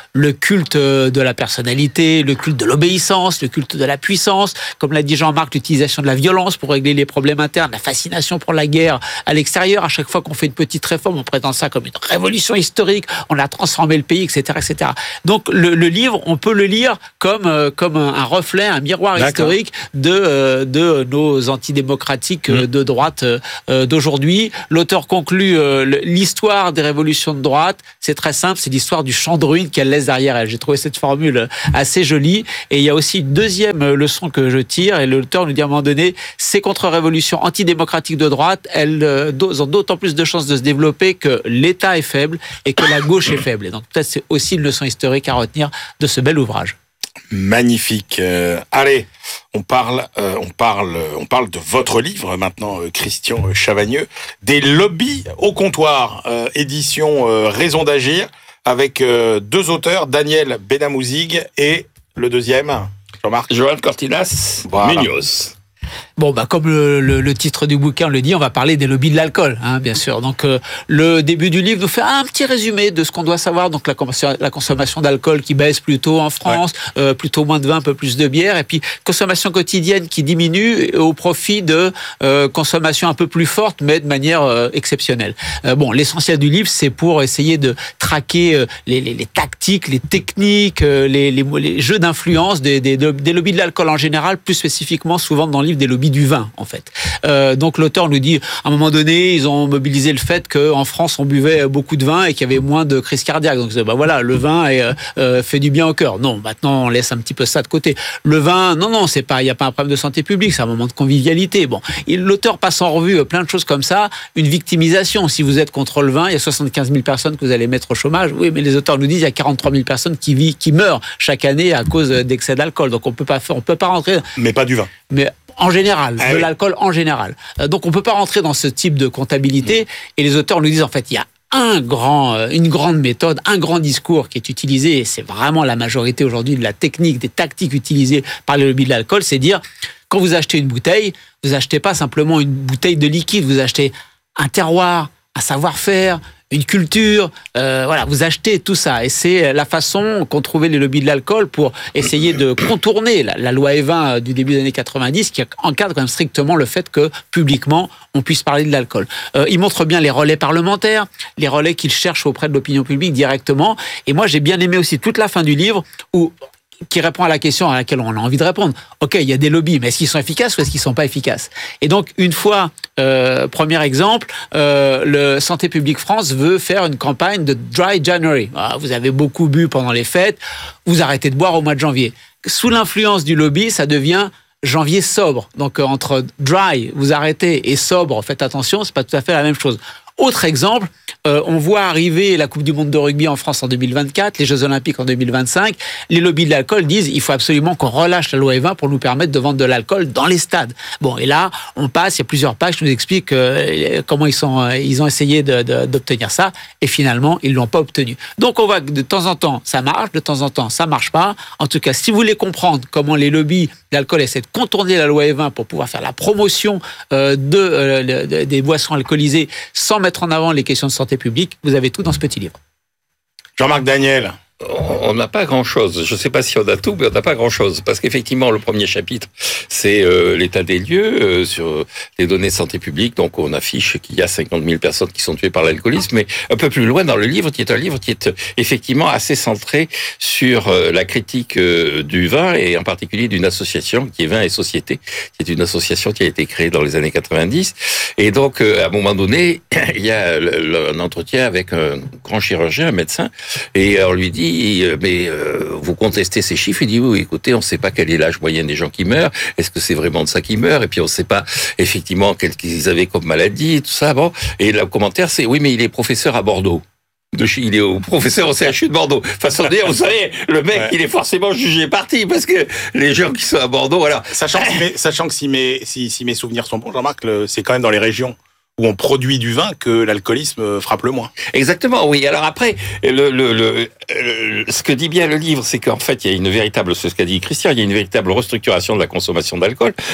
le culte de la personnalité, le culte de l'obéissance, le culte de la puissance, comme l'a dit Jean-Marc, l'utilisation de la violence pour régler les problèmes internes, la fascination pour la guerre à l'extérieur. À chaque fois qu'on fait une petite réforme, on présente ça comme une révolution historique, on a transformé le pays, et cetera, et cetera. Donc le, le livre, on peut le lire comme euh, comme un, un reflet, un miroir D'accord. historique de euh, de nos antidémocratiques euh, mmh. de droite euh, d'aujourd'hui. L'auteur conclut euh, l'histoire des révolutions de droite. C'est très simple, c'est l'histoire du champ de ruines qu'elle laisse derrière elle. J'ai trouvé cette formule assez jolie. Et il y a aussi une deuxième leçon que je tire, et l'auteur nous dit à un moment donné, ces contre-révolutions antidémocratiques de droite, elles euh, ont d'autant plus de chances de se développer que l'État est faible et que la gauche est faible. Et donc peut-être c'est aussi une leçon historique à retenir de ce bel ouvrage. Magnifique. Euh, allez, on parle, euh, on parle, on parle de votre livre maintenant, euh, Christian Chavagneux, des lobbies au comptoir, euh, édition euh, Raison d'agir, avec euh, deux auteurs, Daniel Benamouzig et le deuxième, Jean-Marc. Joan Cortinas voilà. Munoz. Bon, bah comme le, le, le titre du bouquin le dit, on va parler des lobbies de l'alcool, hein, bien sûr. Donc, euh, le début du livre nous fait un petit résumé de ce qu'on doit savoir. Donc, la, la consommation d'alcool qui baisse plutôt en France, ouais. euh, plutôt moins de vin, un peu plus de bière, et puis consommation quotidienne qui diminue au profit de euh, consommation un peu plus forte, mais de manière euh, exceptionnelle. Euh, bon, l'essentiel du livre, c'est pour essayer de traquer euh, les, les, les tactiques, les techniques, euh, les, les, les jeux d'influence des, des, des lobbies de l'alcool en général, plus spécifiquement souvent dans le livre des lobbies du vin, en fait. Euh, donc l'auteur nous dit, à un moment donné, ils ont mobilisé le fait qu'en France, on buvait beaucoup de vin et qu'il y avait moins de crises cardiaques. Donc bah voilà, le vin est, euh, fait du bien au cœur. Non, maintenant, on laisse un petit peu ça de côté. Le vin, non, non, c'est pas, il n'y a pas un problème de santé publique, c'est un moment de convivialité. Bon, l'auteur passe en revue plein de choses comme ça, une victimisation. Si vous êtes contre le vin, il y a soixante-quinze mille personnes que vous allez mettre au chômage. Oui, mais les auteurs nous disent, il y a quarante-trois mille personnes qui vivent, qui meurent chaque année à cause d'excès d'alcool. Donc on peut pas faire, on peut pas rentrer. Mais pas du vin. Mais en général, ah de oui. l'alcool en général. Donc on peut pas rentrer dans ce type de comptabilité. Mmh. Et les auteurs nous disent en fait, il y a un grand, une grande méthode, un grand discours qui est utilisé, et c'est vraiment la majorité aujourd'hui de la technique, des tactiques utilisées par les lobbies de l'alcool, c'est dire, quand vous achetez une bouteille, vous achetez pas simplement une bouteille de liquide, vous achetez un terroir, un savoir-faire, une culture, euh, voilà, vous achetez tout ça. Et c'est la façon qu'ont trouvé les lobbies de l'alcool pour essayer de contourner la, la loi Evin du début des années quatre-vingt-dix, qui encadre quand même strictement le fait que, publiquement, on puisse parler de l'alcool. Euh, il montre bien les relais parlementaires, les relais qu'ils cherchent auprès de l'opinion publique directement. Et moi, j'ai bien aimé aussi toute la fin du livre où qui répond à la question à laquelle on a envie de répondre. Ok, il y a des lobbies, mais est-ce qu'ils sont efficaces ou est-ce qu'ils sont pas efficaces? Et donc, une fois, euh, premier exemple, euh, le Santé publique France veut faire une campagne de Dry January. Ah, vous avez beaucoup bu pendant les fêtes, vous arrêtez de boire au mois de janvier. Sous l'influence du lobby, ça devient janvier sobre. Donc, euh, entre dry, vous arrêtez, et sobre, faites attention, c'est pas tout à fait la même chose. Autre exemple, euh, on voit arriver la Coupe du Monde de rugby en France en deux mille vingt-quatre, les Jeux Olympiques en deux mille vingt-cinq. Les lobbies de l'alcool disent il faut absolument qu'on relâche la loi Evin pour nous permettre de vendre de l'alcool dans les stades. Bon, et là, on passe, il y a plusieurs pages qui nous expliquent euh, comment ils, sont, euh, ils ont essayé de, de, d'obtenir ça, et finalement, ils ne l'ont pas obtenu. Donc, on voit que de temps en temps, ça marche, de temps en temps, ça ne marche pas. En tout cas, si vous voulez comprendre comment les lobbies d'alcool essaient de contourner la loi Evin pour pouvoir faire la promotion euh, de, euh, de, des boissons alcoolisées sans mettre en avant les questions de santé publique, vous avez tout dans ce petit livre. Jean-Marc Daniel. On n'a pas grand-chose. Je ne sais pas si on a tout, mais on n'a pas grand-chose. Parce qu'effectivement, le premier chapitre, c'est euh, l'état des lieux euh, sur les données de santé publique. Donc, on affiche qu'il y a cinquante mille personnes qui sont tuées par l'alcoolisme. Mais un peu plus loin dans le livre, qui est un livre qui est effectivement assez centré sur euh, la critique euh, du vin, et en particulier d'une association qui est Vin et Société, qui est une association qui a été créée dans les années quatre-vingt-dix. Et donc, euh, à un moment donné, il y a le, le, un entretien avec un grand chirurgien, un médecin, et on lui dit mais euh, vous contestez ces chiffres? Il dit oui, écoutez, on ne sait pas quel est l'âge moyen des gens qui meurent. Est-ce que c'est vraiment de ça qu'ils meurent? Et puis on ne sait pas effectivement quel qu'ils avaient comme maladie, et tout ça. Bon, et le commentaire c'est oui, mais il est professeur à Bordeaux. De, il est au professeur au C H U de Bordeaux. Façon de dire, vous savez, le mec, ouais. il est forcément jugé parti parce que les gens qui sont à Bordeaux, voilà. Sachant, que, sachant que si mes, si, si mes souvenirs sont bons, Jean-Marc, le, c'est quand même dans les régions où on produit du vin que l'alcoolisme frappe le moins. Exactement, oui. Alors après, le, le, le, le, ce que dit bien le livre, c'est qu'en fait, il y a une véritable, c'est ce qu'a dit Christian, il y a une véritable restructuration de la consommation d'alcool.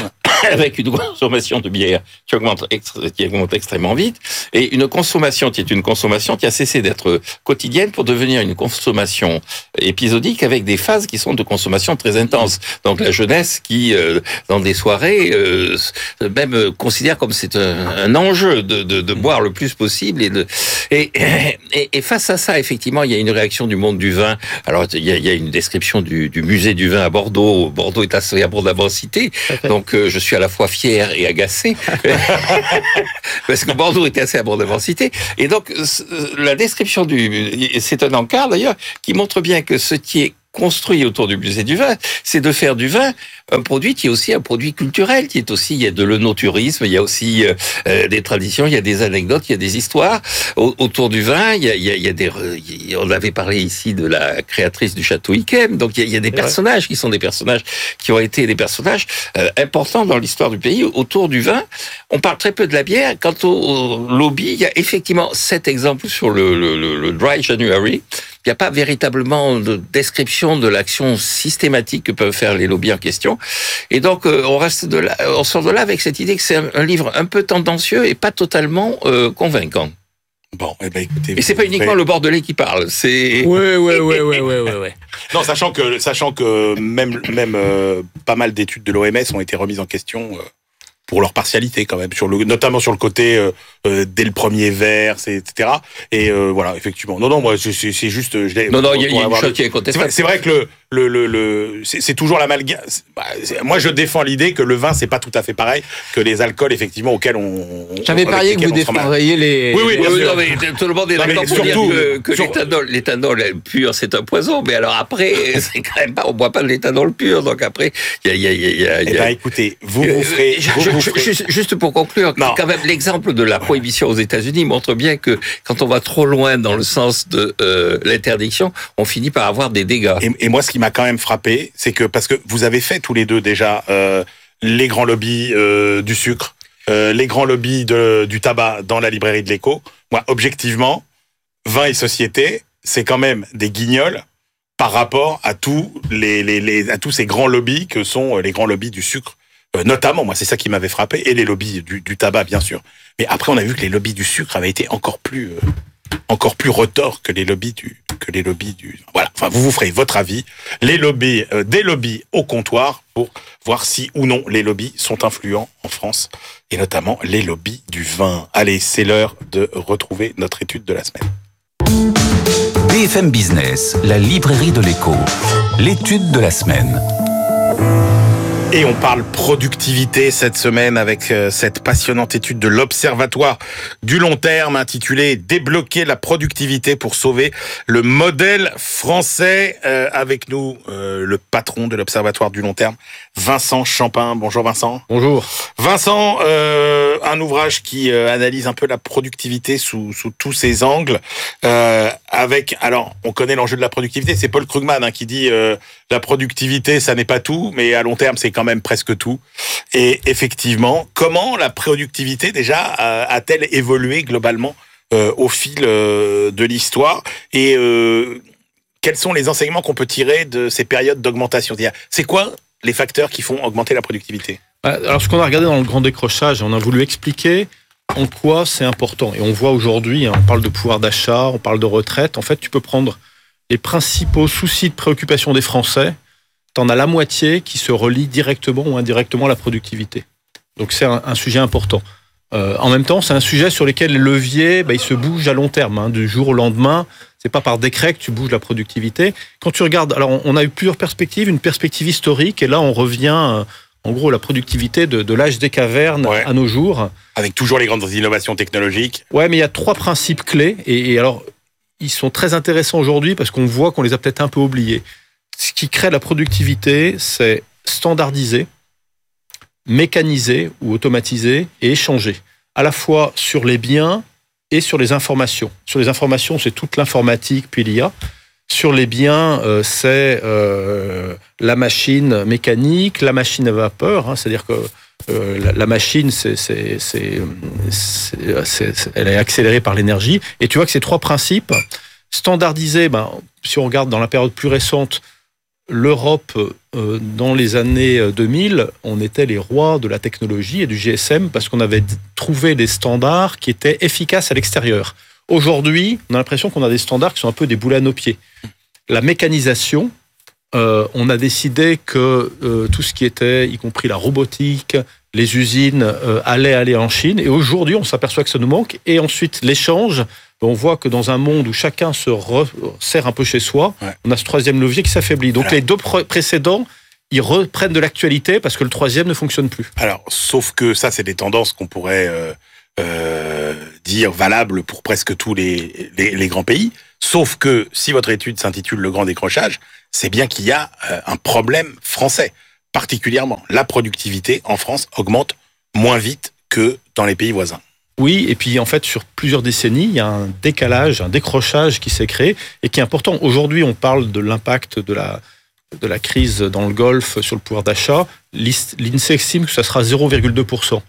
avec une consommation de bière qui augmente, qui augmente extrêmement vite, et une consommation qui est une consommation qui a cessé d'être quotidienne pour devenir une consommation épisodique avec des phases qui sont de consommation très intense. Donc la jeunesse qui, euh, dans des soirées, euh, même considère comme c'est un, un enjeu de, de, de boire le plus possible. Et, de, et, et, et face à ça, effectivement, il y a une réaction du monde du vin. Alors, il y a, il y a une description du, du musée du vin à Bordeaux. Bordeaux est assez abondamment cité. Donc, euh, je suis à la fois fier et agacé. Parce que Bordeaux est assez abondamment cité. Et donc, la description du... C'est un encart, d'ailleurs, qui montre bien que ce qui est construit autour du musée du vin, c'est de faire du vin un produit qui est aussi un produit culturel, qui est aussi, il y a de l'œnotourisme, il y a aussi euh, des traditions, il y a des anecdotes, il y a des histoires autour du vin, il y a, il y a, il y a des, on avait parlé ici de la créatrice du château Yquem, donc il y a, il y a des personnages qui sont des personnages qui ont été des personnages euh, importants dans l'histoire du pays autour du vin. On parle très peu de la bière. Quant au, au lobby, il y a effectivement cet exemple sur le, le, le, le Dry January. Il n'y a pas véritablement de description de l'action systématique que peuvent faire les lobbies en question. Et donc, euh, on reste de là, on sort de là avec cette idée que c'est un, un livre un peu tendancieux et pas totalement euh, convaincant. Bon, eh ben écoutez. Et c'est pas uniquement ferez... le Bordelais qui parle, c'est. Ouais, ouais, ouais, ouais, ouais, ouais, ouais. Non, sachant que, sachant que même, même euh, pas mal d'études de l'O M S ont été remises en question. Euh... pour leur partialité quand même, sur le, notamment sur le côté euh, euh, dès le premier vers, et cetera. Et euh, voilà, effectivement. Non, non, moi, c'est, c'est juste... Je l'ai, non, non, il y a, y a une chose qui est contestable. C'est vrai que le, le, le, le c'est, c'est toujours l'amalgame. Bah, moi, je défends l'idée que le vin, c'est pas tout à fait pareil que les alcools, effectivement, auxquels on... J'avais parié que vous défendriez les... Oui, oui, bien oui, sûr. Non, mais tout le monde est d'accord pour surtout, dire que, que sur... l'éthanol, l'éthanol pur, c'est un poison. Mais alors après, c'est quand même pas... On boit pas de l'éthanol pur. Donc après, il y a... Y a, y a, y a eh ben, écoutez, vous vous ferez... Je, vous, je, vous je, ferez... Juste, juste pour conclure, non. quand même, l'exemple de la prohibition aux États-Unis montre bien que quand on va trop loin dans le sens de euh, l'interdiction, on finit par avoir des dégâts. Et, et moi, ce qui m'a quand même frappé, c'est que parce que vous avez fait tous les deux déjà euh, les grands lobbies euh, du sucre, euh, les grands lobbies de, du tabac dans la librairie de l'Écho. Moi, objectivement, vin et société, c'est quand même des guignols par rapport à tous les, les, les à tous ces grands lobbies que sont les grands lobbies du sucre. Euh, notamment, moi, c'est ça qui m'avait frappé, et les lobbies du, du tabac, bien sûr. Mais après, on a vu que les lobbies du sucre avaient été encore plus, euh, encore plus retors que les lobbies du, que les lobbies du. Voilà. Enfin, vous vous ferez votre avis. Les lobbies, euh, des lobbies au comptoir pour voir si ou non les lobbies sont influents en France, et notamment les lobbies du vin. Allez, c'est l'heure de retrouver notre étude de la semaine. B F M Business, la librairie de l'Écho, l'étude de la semaine. Et on parle productivité cette semaine avec cette passionnante étude de l'Observatoire du long terme intitulée « Débloquer la productivité pour sauver le modèle français ». Euh, avec nous, euh, le patron de l'Observatoire du long terme, Vincent Champin. Bonjour Vincent. Bonjour. Vincent, euh, un ouvrage qui euh, analyse un peu la productivité sous, sous tous ses angles. Euh, avec, alors, on connaît l'enjeu de la productivité, c'est Paul Krugman hein, qui dit euh, « la productivité, ça n'est pas tout, mais à long terme, c'est quand même presque tout ». Et effectivement, comment la productivité déjà a-t-elle évolué globalement euh, au fil euh, de l'histoire et euh, quels sont les enseignements qu'on peut tirer de ces périodes d'augmentation? C'est quoi les facteurs qui font augmenter la productivité? Alors, ce qu'on a regardé dans le grand décrochage, on a voulu expliquer en quoi c'est important. Et on voit aujourd'hui, hein, on parle de pouvoir d'achat, on parle de retraite. En fait, tu peux prendre les principaux soucis de préoccupation des Français, t'en as la moitié qui se relie directement ou indirectement à la productivité. Donc c'est un, un sujet important. Euh, en même temps, c'est un sujet sur lequel les leviers, bah, ils se bougent à long terme, hein, du jour au lendemain. C'est pas par décret que tu bouges la productivité. Quand tu regardes, alors on a eu plusieurs perspectives, une perspective historique, et là on revient, euh, en gros, la productivité de, de l'âge des cavernes ouais. à nos jours. Avec toujours les grandes innovations technologiques. Ouais, mais il y a trois principes clés, et, et alors ils sont très intéressants aujourd'hui parce qu'on voit qu'on les a peut-être un peu oubliés. Ce qui crée la productivité, c'est standardiser, mécaniser ou automatiser et échanger, à la fois sur les biens et sur les informations. Sur les informations, c'est toute l'informatique, puis l'I A. Sur les biens, euh, c'est euh, la machine mécanique, la machine à vapeur, hein, c'est-à-dire que euh, la, la machine, c'est, c'est, c'est, c'est, c'est, c'est, elle est accélérée par l'énergie. Et tu vois que ces trois principes, standardiser, ben, si on regarde dans la période plus récente, l'Europe, euh, dans les années deux mille, on était les rois de la technologie et du G S M parce qu'on avait trouvé des standards qui étaient efficaces à l'extérieur. Aujourd'hui, on a l'impression qu'on a des standards qui sont un peu des boules à nos pieds. La mécanisation, euh, on a décidé que euh, tout ce qui était, y compris la robotique, les usines, euh, allait aller en Chine. Et aujourd'hui, on s'aperçoit que ça nous manque. Et ensuite, l'échange, on voit que dans un monde où chacun se resserre un peu chez soi, ouais. on a ce troisième levier qui s'affaiblit. Donc voilà. Les deux pr- précédents, ils reprennent de l'actualité parce que le troisième ne fonctionne plus. Alors, sauf que ça, c'est des tendances qu'on pourrait euh, euh, dire valables pour presque tous les, les, les grands pays. Sauf que si votre étude s'intitule « Le grand décrochage », c'est bien qu'il y a euh, un problème français. Particulièrement, la productivité en France augmente moins vite que dans les pays voisins. Oui, et puis en fait, sur plusieurs décennies, il y a un décalage, un décrochage qui s'est créé et qui est important. Aujourd'hui, on parle de l'impact de la, de la crise dans le Golfe sur le pouvoir d'achat. L'INSEE estime que ça sera zéro virgule deux pour cent.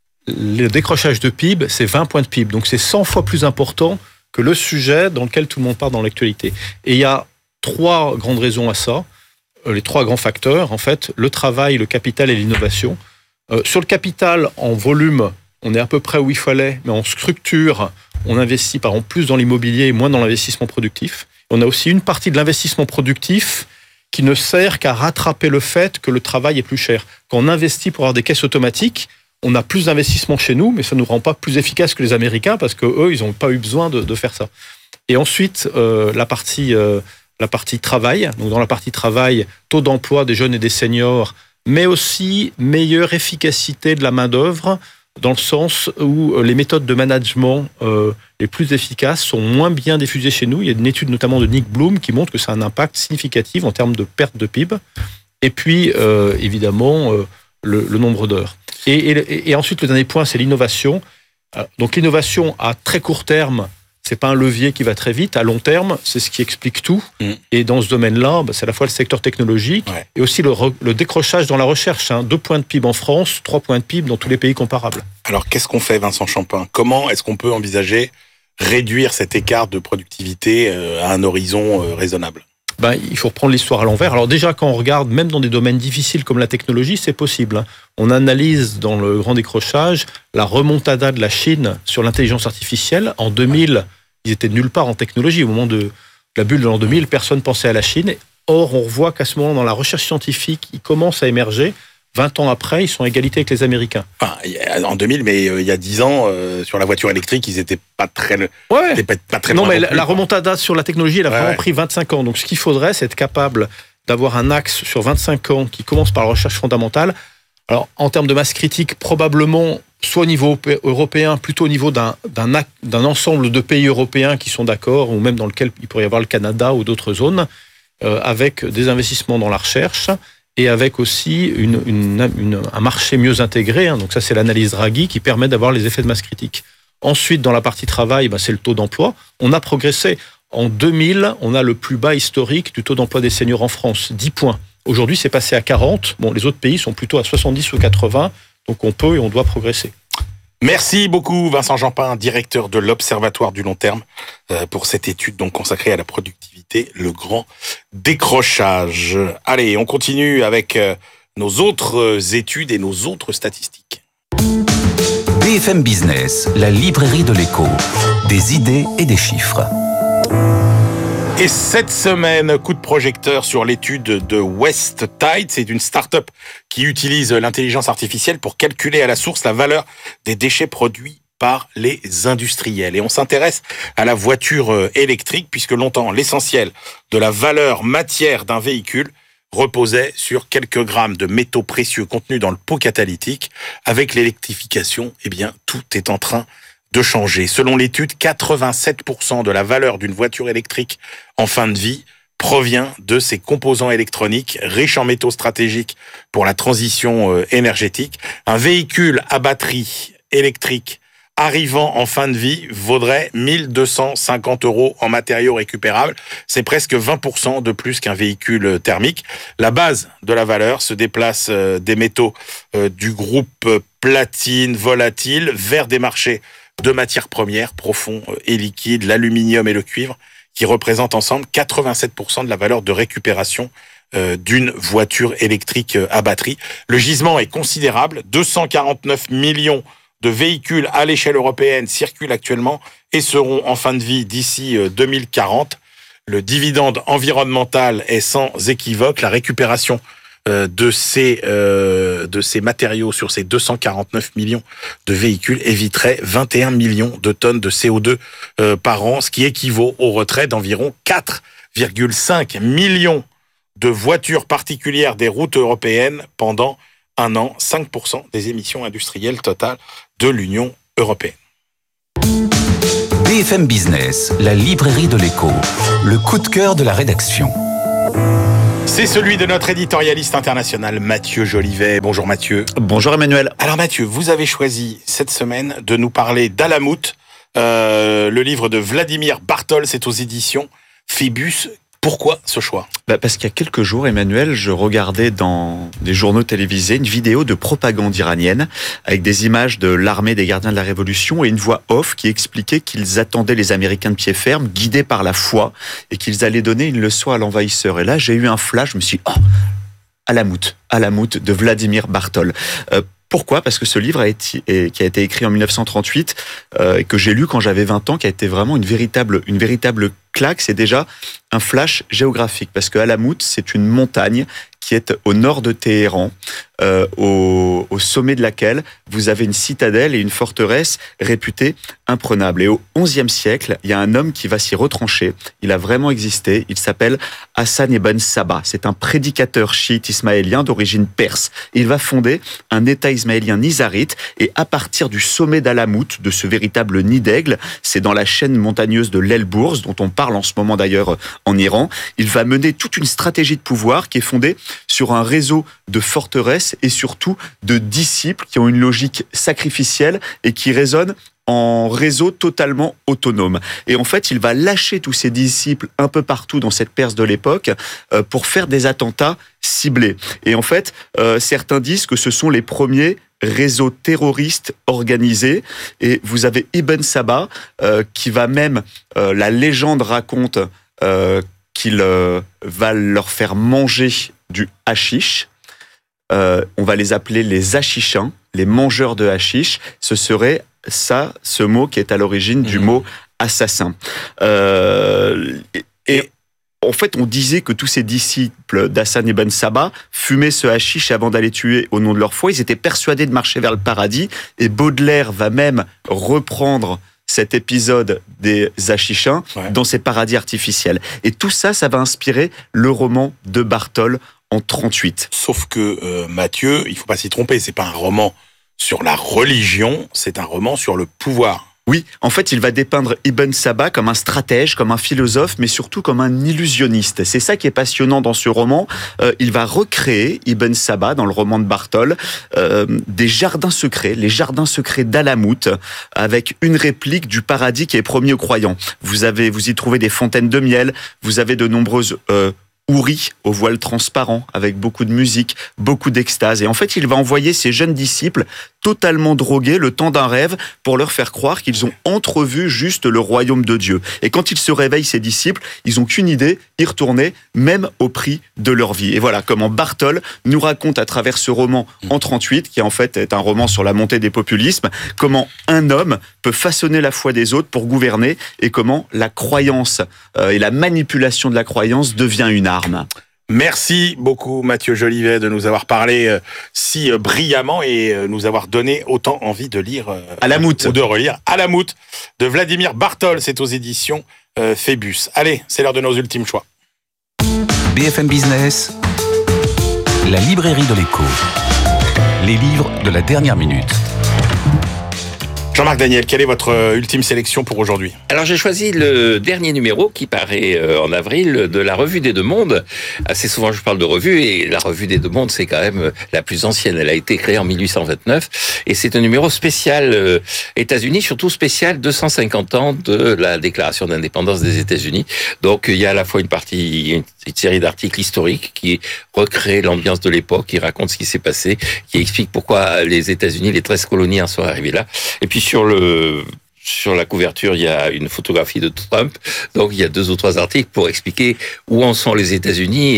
Le décrochage de P I B, c'est vingt points de P I B. Donc c'est cent fois plus important que le sujet dans lequel tout le monde parle dans l'actualité. Et il y a trois grandes raisons à ça. Les trois grands facteurs, en fait, le travail, le capital et l'innovation. Euh, sur le capital, en volume, on est à peu près où il fallait, mais en structure, on investit par exemple plus dans l'immobilier et moins dans l'investissement productif. On a aussi une partie de l'investissement productif qui ne sert qu'à rattraper le fait que le travail est plus cher. Quand on investit pour avoir des caisses automatiques, on a plus d'investissement chez nous, mais ça ne nous rend pas plus efficaces que les Américains parce qu'eux, ils n'ont pas eu besoin de, de faire ça. Et ensuite, euh, la partie... Euh, la partie travail. Donc dans la partie travail, taux d'emploi des jeunes et des seniors, mais aussi meilleure efficacité de la main-d'œuvre, dans le sens où les méthodes de management euh, les plus efficaces sont moins bien diffusées chez nous. Il y a une étude notamment de Nick Bloom qui montre que ça a un impact significatif en termes de perte de P I B. Et puis, euh, évidemment, euh, le, le nombre d'heures. Et, et, et ensuite, le dernier point, c'est l'innovation. Donc l'innovation à très court terme, c'est pas un levier qui va très vite. À long terme, c'est ce qui explique tout. Mmh. Et dans ce domaine-là, bah, c'est à la fois le secteur technologique ouais. et aussi le, re- le décrochage dans la recherche. Hein. Deux points de P I B en France, trois points de P I B dans tous les pays comparables. Alors, qu'est-ce qu'on fait, Vincent Champin ? Comment est-ce qu'on peut envisager réduire cet écart de productivité euh, à un horizon euh, raisonnable ? Ben, il faut reprendre l'histoire à l'envers. Alors déjà, quand on regarde, même dans des domaines difficiles comme la technologie, c'est possible. Hein. On analyse dans le grand décrochage la remontada de la Chine sur l'intelligence artificielle. En deux mille, ils étaient nulle part en technologie. Au moment de la bulle de l'an deux mille, personne pensait à la Chine. Or, on voit qu'à ce moment, dans la recherche scientifique, ils commencent à émerger. vingt ans après, ils sont à égalité avec les Américains. Enfin, en deux mille, mais euh, il y a dix ans, euh, sur la voiture électrique, ils n'étaient pas très... Ouais. Étaient pas, pas très non, mais non la, plus, la remontada sur la technologie, elle a ouais, vraiment ouais. pris vingt-cinq ans. Donc, ce qu'il faudrait, c'est être capable d'avoir un axe sur vingt-cinq ans qui commence par la recherche fondamentale. Alors, en termes de masse critique, probablement, soit au niveau européen, plutôt au niveau d'un, d'un, d'un ensemble de pays européens qui sont d'accord, ou même dans lequel il pourrait y avoir le Canada ou d'autres zones, euh, avec des investissements dans la recherche, et avec aussi une, une, une, un marché mieux intégré. Hein. Donc ça, c'est l'analyse Draghi qui permet d'avoir les effets de masse critique. Ensuite, dans la partie travail, ben, c'est le taux d'emploi. On a progressé. En deux mille, on a le plus bas historique du taux d'emploi des seniors en France, dix points. Aujourd'hui, c'est passé à quarante. Bon, les autres pays sont plutôt à soixante-dix ou quatre-vingts. Donc on peut et on doit progresser. Merci beaucoup Vincent Champin, directeur de l'Observatoire du long terme, pour cette étude donc consacrée à la productivité, le grand décrochage. Allez, on continue avec nos autres études et nos autres statistiques. B F M Business, la librairie de l'écho, des idées et des chiffres. Et cette semaine, coup de projecteur sur l'étude de West Tide. C'est une start-up qui utilise l'intelligence artificielle pour calculer à la source la valeur des déchets produits par les industriels. Et on s'intéresse à la voiture électrique puisque longtemps, l'essentiel de la valeur matière d'un véhicule reposait sur quelques grammes de métaux précieux contenus dans le pot catalytique. Avec l'électrification, eh bien, tout est en train de changer. Selon l'étude, quatre-vingt-sept pour cent de la valeur d'une voiture électrique en fin de vie provient de ses composants électroniques riches en métaux stratégiques pour la transition énergétique. Un véhicule à batterie électrique arrivant en fin de vie vaudrait mille deux cent cinquante euros en matériaux récupérables. C'est presque vingt pour cent de plus qu'un véhicule thermique. La base de la valeur se déplace des métaux du groupe platine volatile vers des marchés de matières premières profonds et liquides, l'aluminium et le cuivre, qui représentent ensemble quatre-vingt-sept pour cent de la valeur de récupération euh, d'une voiture électrique à batterie. Le gisement est considérable, deux cent quarante-neuf millions de véhicules à l'échelle européenne circulent actuellement et seront en fin de vie d'ici deux mille quarante. Le dividende environnemental est sans équivoque. La récupération euh, de ces euh, de ces matériaux sur ces deux cent quarante-neuf millions de véhicules éviterait vingt et un millions de tonnes de C O deux euh, par an, ce qui équivaut au retrait d'environ quatre virgule cinq millions de voitures particulières des routes européennes pendant un an, cinq pour cent des émissions industrielles totales de l'Union européenne. B F M Business, la librairie de l'écho, le coup de cœur de la rédaction. C'est celui de notre éditorialiste international, Mathieu Jolivet. Bonjour Mathieu. Bonjour Emmanuel. Alors Mathieu, vous avez choisi cette semaine de nous parler d'Alamut, euh, le livre de Vladimir Bartol, c'est aux éditions Phébus. Pourquoi ce choix ? Bah parce qu'il y a quelques jours, Emmanuel, je regardais dans des journaux télévisés une vidéo de propagande iranienne avec des images de l'armée des gardiens de la Révolution et une voix off qui expliquait qu'ils attendaient les Américains de pied ferme, guidés par la foi, et qu'ils allaient donner une leçon à l'envahisseur. Et là, j'ai eu un flash, je me suis dit, oh, Alamut, Alamut de Vladimir Bartol. Euh, Pourquoi ? Parce que ce livre a été, qui a été écrit en dix-neuf cent trente-huit euh, et que j'ai lu quand j'avais vingt ans, qui a été vraiment une véritable, une véritable claque, c'est déjà un flash géographique. Parce que Alamut, c'est une montagne qui est au nord de Téhéran, euh, au, au sommet de laquelle vous avez une citadelle et une forteresse réputée imprenable. Et au onzième siècle, il y a un homme qui va s'y retrancher. Il a vraiment existé. Il s'appelle Hassan ibn Sabah. C'est un prédicateur chiite ismaélien d'origine perse. Il va fonder un État ismaélien nizarite et à partir du sommet d'Alamut, de ce véritable nid d'aigle, c'est dans la chaîne montagneuse de l'Elbourz, dont on parle en ce moment d'ailleurs en Iran, il va mener toute une stratégie de pouvoir qui est fondée sur un réseau de forteresses et surtout de disciples qui ont une logique sacrificielle et qui résonnent en réseau totalement autonome. Et en fait, il va lâcher tous ses disciples un peu partout dans cette Perse de l'époque euh, pour faire des attentats ciblés. Et en fait, euh, certains disent que ce sont les premiers réseaux terroristes organisés. Et vous avez Ibn Sabah euh, qui va même, euh, la légende raconte euh, qu'il euh, va leur faire manger du hashish. Euh, on va les appeler les hashichins, les mangeurs de hashish. Ce serait ça, ce mot qui est à l'origine du mot assassin. Euh, et, et en fait, on disait que tous ces disciples d'Hassan ibn Sabah fumaient ce hashish avant d'aller tuer au nom de leur foi. Ils étaient persuadés de marcher vers le paradis. Et Baudelaire va même reprendre cet épisode des hashichins ouais. dans ces paradis artificiels. Et tout ça, ça va inspirer le roman de Bartol en trente-huit. Sauf que, euh, Mathieu, il ne faut pas s'y tromper, c'est pas un roman sur la religion, c'est un roman sur le pouvoir. Oui, en fait, il va dépeindre Ibn Sabah comme un stratège, comme un philosophe, mais surtout comme un illusionniste. C'est ça qui est passionnant dans ce roman. Euh, il va recréer, Ibn Sabah, dans le roman de Bartol, euh, des jardins secrets, les jardins secrets d'Alamut, avec une réplique du paradis qui est promis aux croyants. Vous avez, vous y trouvez des fontaines de miel, vous avez de nombreuses euh, houris au voile transparent, avec beaucoup de musique, beaucoup d'extase. Et en fait, il va envoyer ses jeunes disciples totalement drogués le temps d'un rêve pour leur faire croire qu'ils ont entrevu juste le royaume de Dieu. Et quand ils se réveillent, ces disciples, ils n'ont qu'une idée, y retourner, même au prix de leur vie. Et voilà comment Bartol nous raconte à travers ce roman en trente-huit, qui en fait est un roman sur la montée des populismes, comment un homme peut façonner la foi des autres pour gouverner et comment la croyance euh, et la manipulation de la croyance devient une arme. Merci beaucoup Mathieu Jolivet de nous avoir parlé euh, si euh, brillamment et euh, nous avoir donné autant envie de lire euh, Alamut ou de relire Alamut de Vladimir Bartol, c'est aux éditions euh, Phébus. Allez, c'est l'heure de nos ultimes choix. B F M Business, la librairie de l'écho, les livres de la dernière minute. Jean-Marc Daniel, quelle est votre ultime sélection pour aujourd'hui ? Alors j'ai choisi le dernier numéro qui paraît en avril de la Revue des Deux Mondes. Assez souvent je parle de revue et la Revue des Deux Mondes c'est quand même la plus ancienne. Elle a été créée en mille huit cent vingt-neuf et c'est un numéro spécial euh, États-Unis, surtout spécial deux cent cinquante ans de la déclaration d'indépendance des États-Unis. Donc il y a à la fois une partie, une, une série d'articles historiques qui recréent l'ambiance de l'époque, qui racontent ce qui s'est passé, qui explique pourquoi les États-Unis, les treize colonies en sont arrivés là. Et puis sur le sur la couverture, il y a une photographie de Trump. Donc, il y a deux ou trois articles pour expliquer où en sont les États-Unis et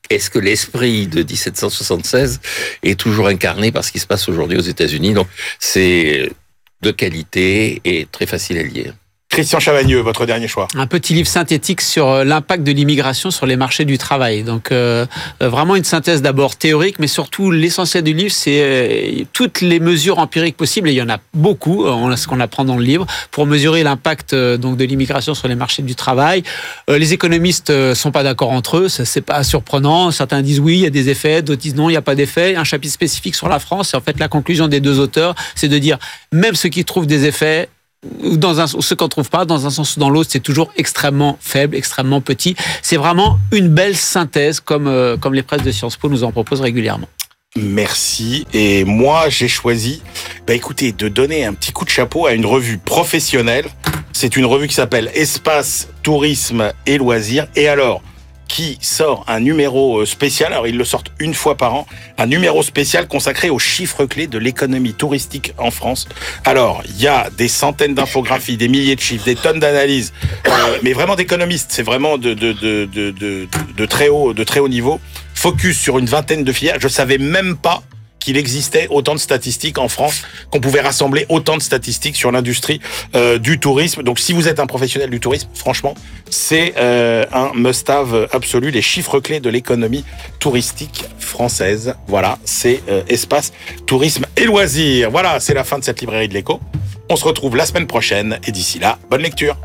est-ce que l'esprit de dix-sept cent soixante-seize est toujours incarné par ce qui se passe aujourd'hui aux États-Unis? Donc, c'est de qualité et très facile à lire. Christian Chavagneux, votre dernier choix. Un petit livre synthétique sur l'impact de l'immigration sur les marchés du travail. Donc euh, vraiment une synthèse d'abord théorique, mais surtout l'essentiel du livre, c'est euh, toutes les mesures empiriques possibles, et il y en a beaucoup, euh, ce qu'on apprend dans le livre, pour mesurer l'impact euh, donc de l'immigration sur les marchés du travail. Euh, les économistes euh, sont pas d'accord entre eux, ça, c'est pas surprenant. Certains disent oui, il y a des effets, d'autres disent non, il n'y a pas d'effet. Un chapitre spécifique sur la France, et en fait la conclusion des deux auteurs, c'est de dire même ceux qui trouvent des effets, ou dans un, ceux qu'on ne trouve pas, dans un sens ou dans l'autre, c'est toujours extrêmement faible, extrêmement petit. C'est vraiment une belle synthèse, comme, euh, comme les presses de Sciences Po nous en proposent régulièrement. Merci. Et moi, j'ai choisi, bah écoutez, de donner un petit coup de chapeau à une revue professionnelle. C'est une revue qui s'appelle Espace, Tourisme et Loisirs. Et alors, qui sort un numéro spécial, alors ils le sortent une fois par an, un numéro spécial consacré aux chiffres clés de l'économie touristique en France. Alors, il y a des centaines d'infographies, des milliers de chiffres, des tonnes d'analyses, euh, mais vraiment d'économistes, c'est vraiment de, de, de, de, de, de, très haut, de très haut niveau. Focus sur une vingtaine de filières. Je savais même pas qu'il existait autant de statistiques en France, qu'on pouvait rassembler autant de statistiques sur l'industrie euh, du tourisme. Donc si vous êtes un professionnel du tourisme, franchement, c'est euh, un must-have absolu, les chiffres clés de l'économie touristique française. Voilà, c'est euh, Espace, Tourisme et Loisirs. Voilà, c'est la fin de cette librairie de l'écho. On se retrouve la semaine prochaine, et d'ici là, bonne lecture.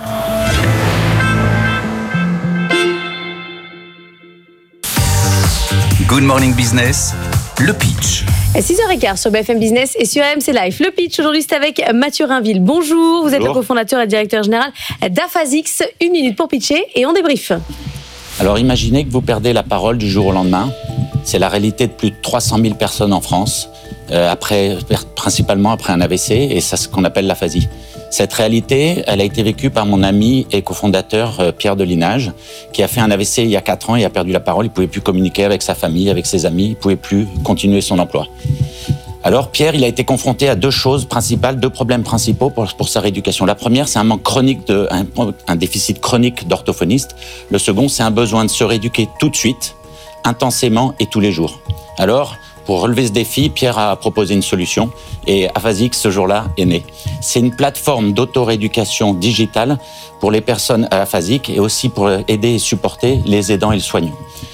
Good Morning Business, le pitch. six heures quinze sur B F M Business et sur R M C Live. Le pitch, aujourd'hui, c'est avec Mathieu Rainville. Bonjour, vous êtes Bonjour. Le cofondateur et directeur général d'Afazix. Une minute pour pitcher et on débrief. Alors imaginez que vous perdez la parole du jour au lendemain. C'est la réalité de plus de trois cent mille personnes en France, euh, après, principalement après un A V C, et c'est ce qu'on appelle l'aphasie. Cette réalité, elle a été vécue par mon ami et cofondateur euh, Pierre Delinage, qui a fait un A V C il y a quatre ans et a perdu la parole. Il ne pouvait plus communiquer avec sa famille, avec ses amis, il ne pouvait plus continuer son emploi. Alors Pierre, il a été confronté à deux choses principales, deux problèmes principaux pour, pour sa rééducation. La première, c'est un manque chronique, de, un, un déficit chronique d'orthophonistes. Le second, c'est un besoin de se rééduquer tout de suite, intensément et tous les jours. Alors, pour relever ce défi, Pierre a proposé une solution et Afazix, ce jour-là, est né. C'est une plateforme d'auto-rééducation digitale pour les personnes aphasiques et aussi pour aider et supporter les aidants et le soignant.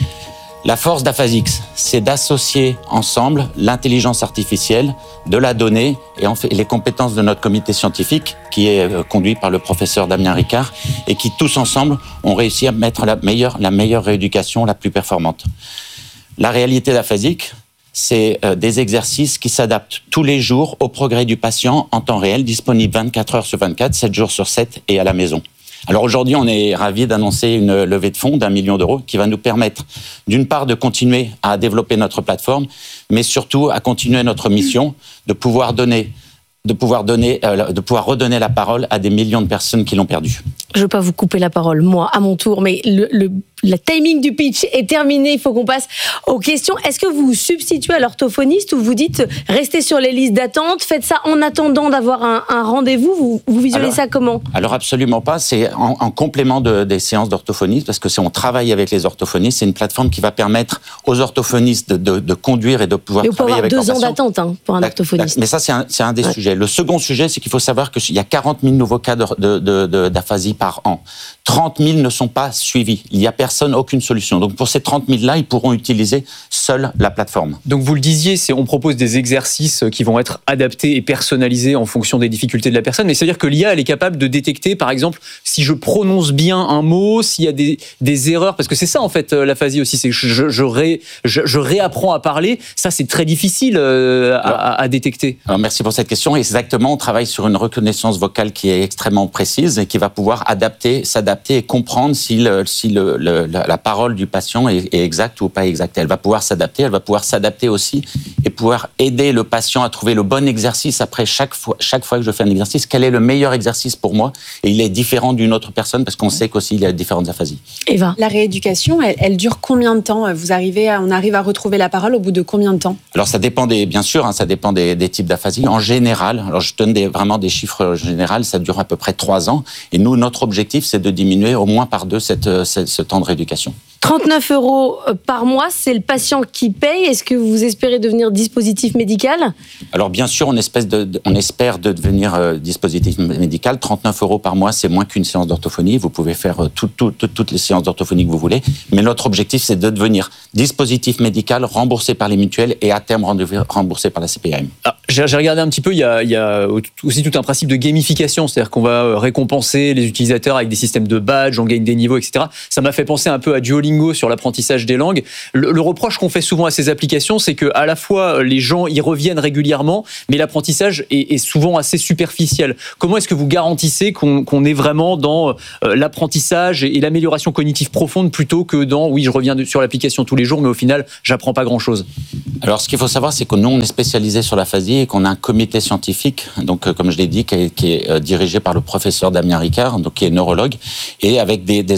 La force d'Afazix, c'est d'associer ensemble l'intelligence artificielle, de la donnée et en fait les compétences de notre comité scientifique qui est conduit par le professeur Damien Ricard et qui tous ensemble ont réussi à mettre la meilleure, la meilleure rééducation la plus performante. La réalité d'Afazix, c'est des exercices qui s'adaptent tous les jours au progrès du patient en temps réel, disponibles vingt-quatre heures sur vingt-quatre, sept jours sur sept et à la maison. Alors aujourd'hui, on est ravis d'annoncer une levée de fonds d'un million d'euros qui va nous permettre, d'une part, de continuer à développer notre plateforme, mais surtout à continuer notre mission de pouvoir donner, de pouvoir donner, euh, de pouvoir redonner la parole à des millions de personnes qui l'ont perdue. Je ne veux pas vous couper la parole, moi, à mon tour, mais le, le, le timing du pitch est terminé. Il faut qu'on passe aux questions. Est-ce que vous vous substituez à l'orthophoniste ou vous dites restez sur les listes d'attente, faites ça en attendant d'avoir un, un rendez-vous? Vous, vous visualisez alors, ça comment? Alors absolument pas. C'est en, en complément de, des séances d'orthophonistes parce que c'est on travaille avec les orthophonistes. C'est une plateforme qui va permettre aux orthophonistes de, de, de conduire et de pouvoir mais travailler avec leurs patients. deux ans d'attente hein, pour un orthophoniste. Mais ça, c'est un, c'est un des ouais. sujets. Le second sujet, c'est qu'il faut savoir qu'il y a quarante mille nouveaux cas de, de, de, de, d'aphasie par an. trente mille ne sont pas suivis. Il n'y a personne, aucune solution. Donc pour ces trente mille-là, ils pourront utiliser seuls la plateforme. Donc vous le disiez, c'est, on propose des exercices qui vont être adaptés et personnalisés en fonction des difficultés de la personne. Mais c'est-à-dire que l'I A, elle est capable de détecter, par exemple, si je prononce bien un mot, s'il y a des, des erreurs. Parce que c'est ça, en fait, l'aphasie aussi. C'est que je, je, ré, je, je réapprends à parler. Ça, c'est très difficile euh, à, à détecter. Alors merci pour cette question. Exactement, on travaille sur une reconnaissance vocale qui est extrêmement précise et qui va pouvoir adapter, s'adapter et comprendre si, le, si le, le, la, la parole du patient est, est exacte ou pas exacte. Elle va pouvoir s'adapter, elle va pouvoir s'adapter aussi et pouvoir aider le patient à trouver le bon exercice après chaque fois, chaque fois que je fais un exercice. Quel est le meilleur exercice pour moi? Et il est différent d'une autre personne parce qu'on sait qu'aussi il y a différentes aphasies. Eva, la rééducation, elle, elle dure combien de temps? Vous arrivez à, on arrive à retrouver la parole au bout de combien de temps? Alors ça dépend des, bien sûr, hein, ça dépend des, des types d'aphasie. En général, alors je donne des, vraiment des chiffres généraux, ça dure à peu près trois ans. Et nous, notre objectif, c'est de diminuer au moins par deux cette, cette, ce temps de rééducation. trente-neuf euros par mois, c'est le patient qui paye. Est-ce que vous espérez devenir dispositif médical ? Alors bien sûr, on espère de, on espère de devenir euh, dispositif médical. trente-neuf euros par mois, c'est moins qu'une séance d'orthophonie. Vous pouvez faire euh, tout, tout, tout, toutes les séances d'orthophonie que vous voulez. Mais notre objectif, c'est de devenir dispositif médical remboursé par les mutuelles et à terme remboursé par la C P A M. Ah, j'ai, j'ai regardé un petit peu, il y, a, il y a aussi tout un principe de gamification, c'est-à-dire qu'on va récompenser les utilisateurs avec des systèmes de badges, on gagne des niveaux, et cetera. Ça m'a fait penser un peu à Duolingo sur l'apprentissage des langues. Le, le reproche qu'on fait souvent à ces applications, c'est que à la fois les gens y reviennent régulièrement, mais l'apprentissage est, est souvent assez superficiel. Comment est-ce que vous garantissez qu'on, qu'on est vraiment dans euh, l'apprentissage et, et l'amélioration cognitive profonde plutôt que dans oui, je reviens de, sur l'application tous les jours, mais au final, j'apprends pas grand-chose? Alors, ce qu'il faut savoir, c'est que nous, on est spécialisé sur l'aphasie et qu'on a un comité scientifique, donc euh, comme je l'ai dit, qui est, qui est euh, dirigé par le professeur Damien Ricard, donc qui est neurologue, et avec des, des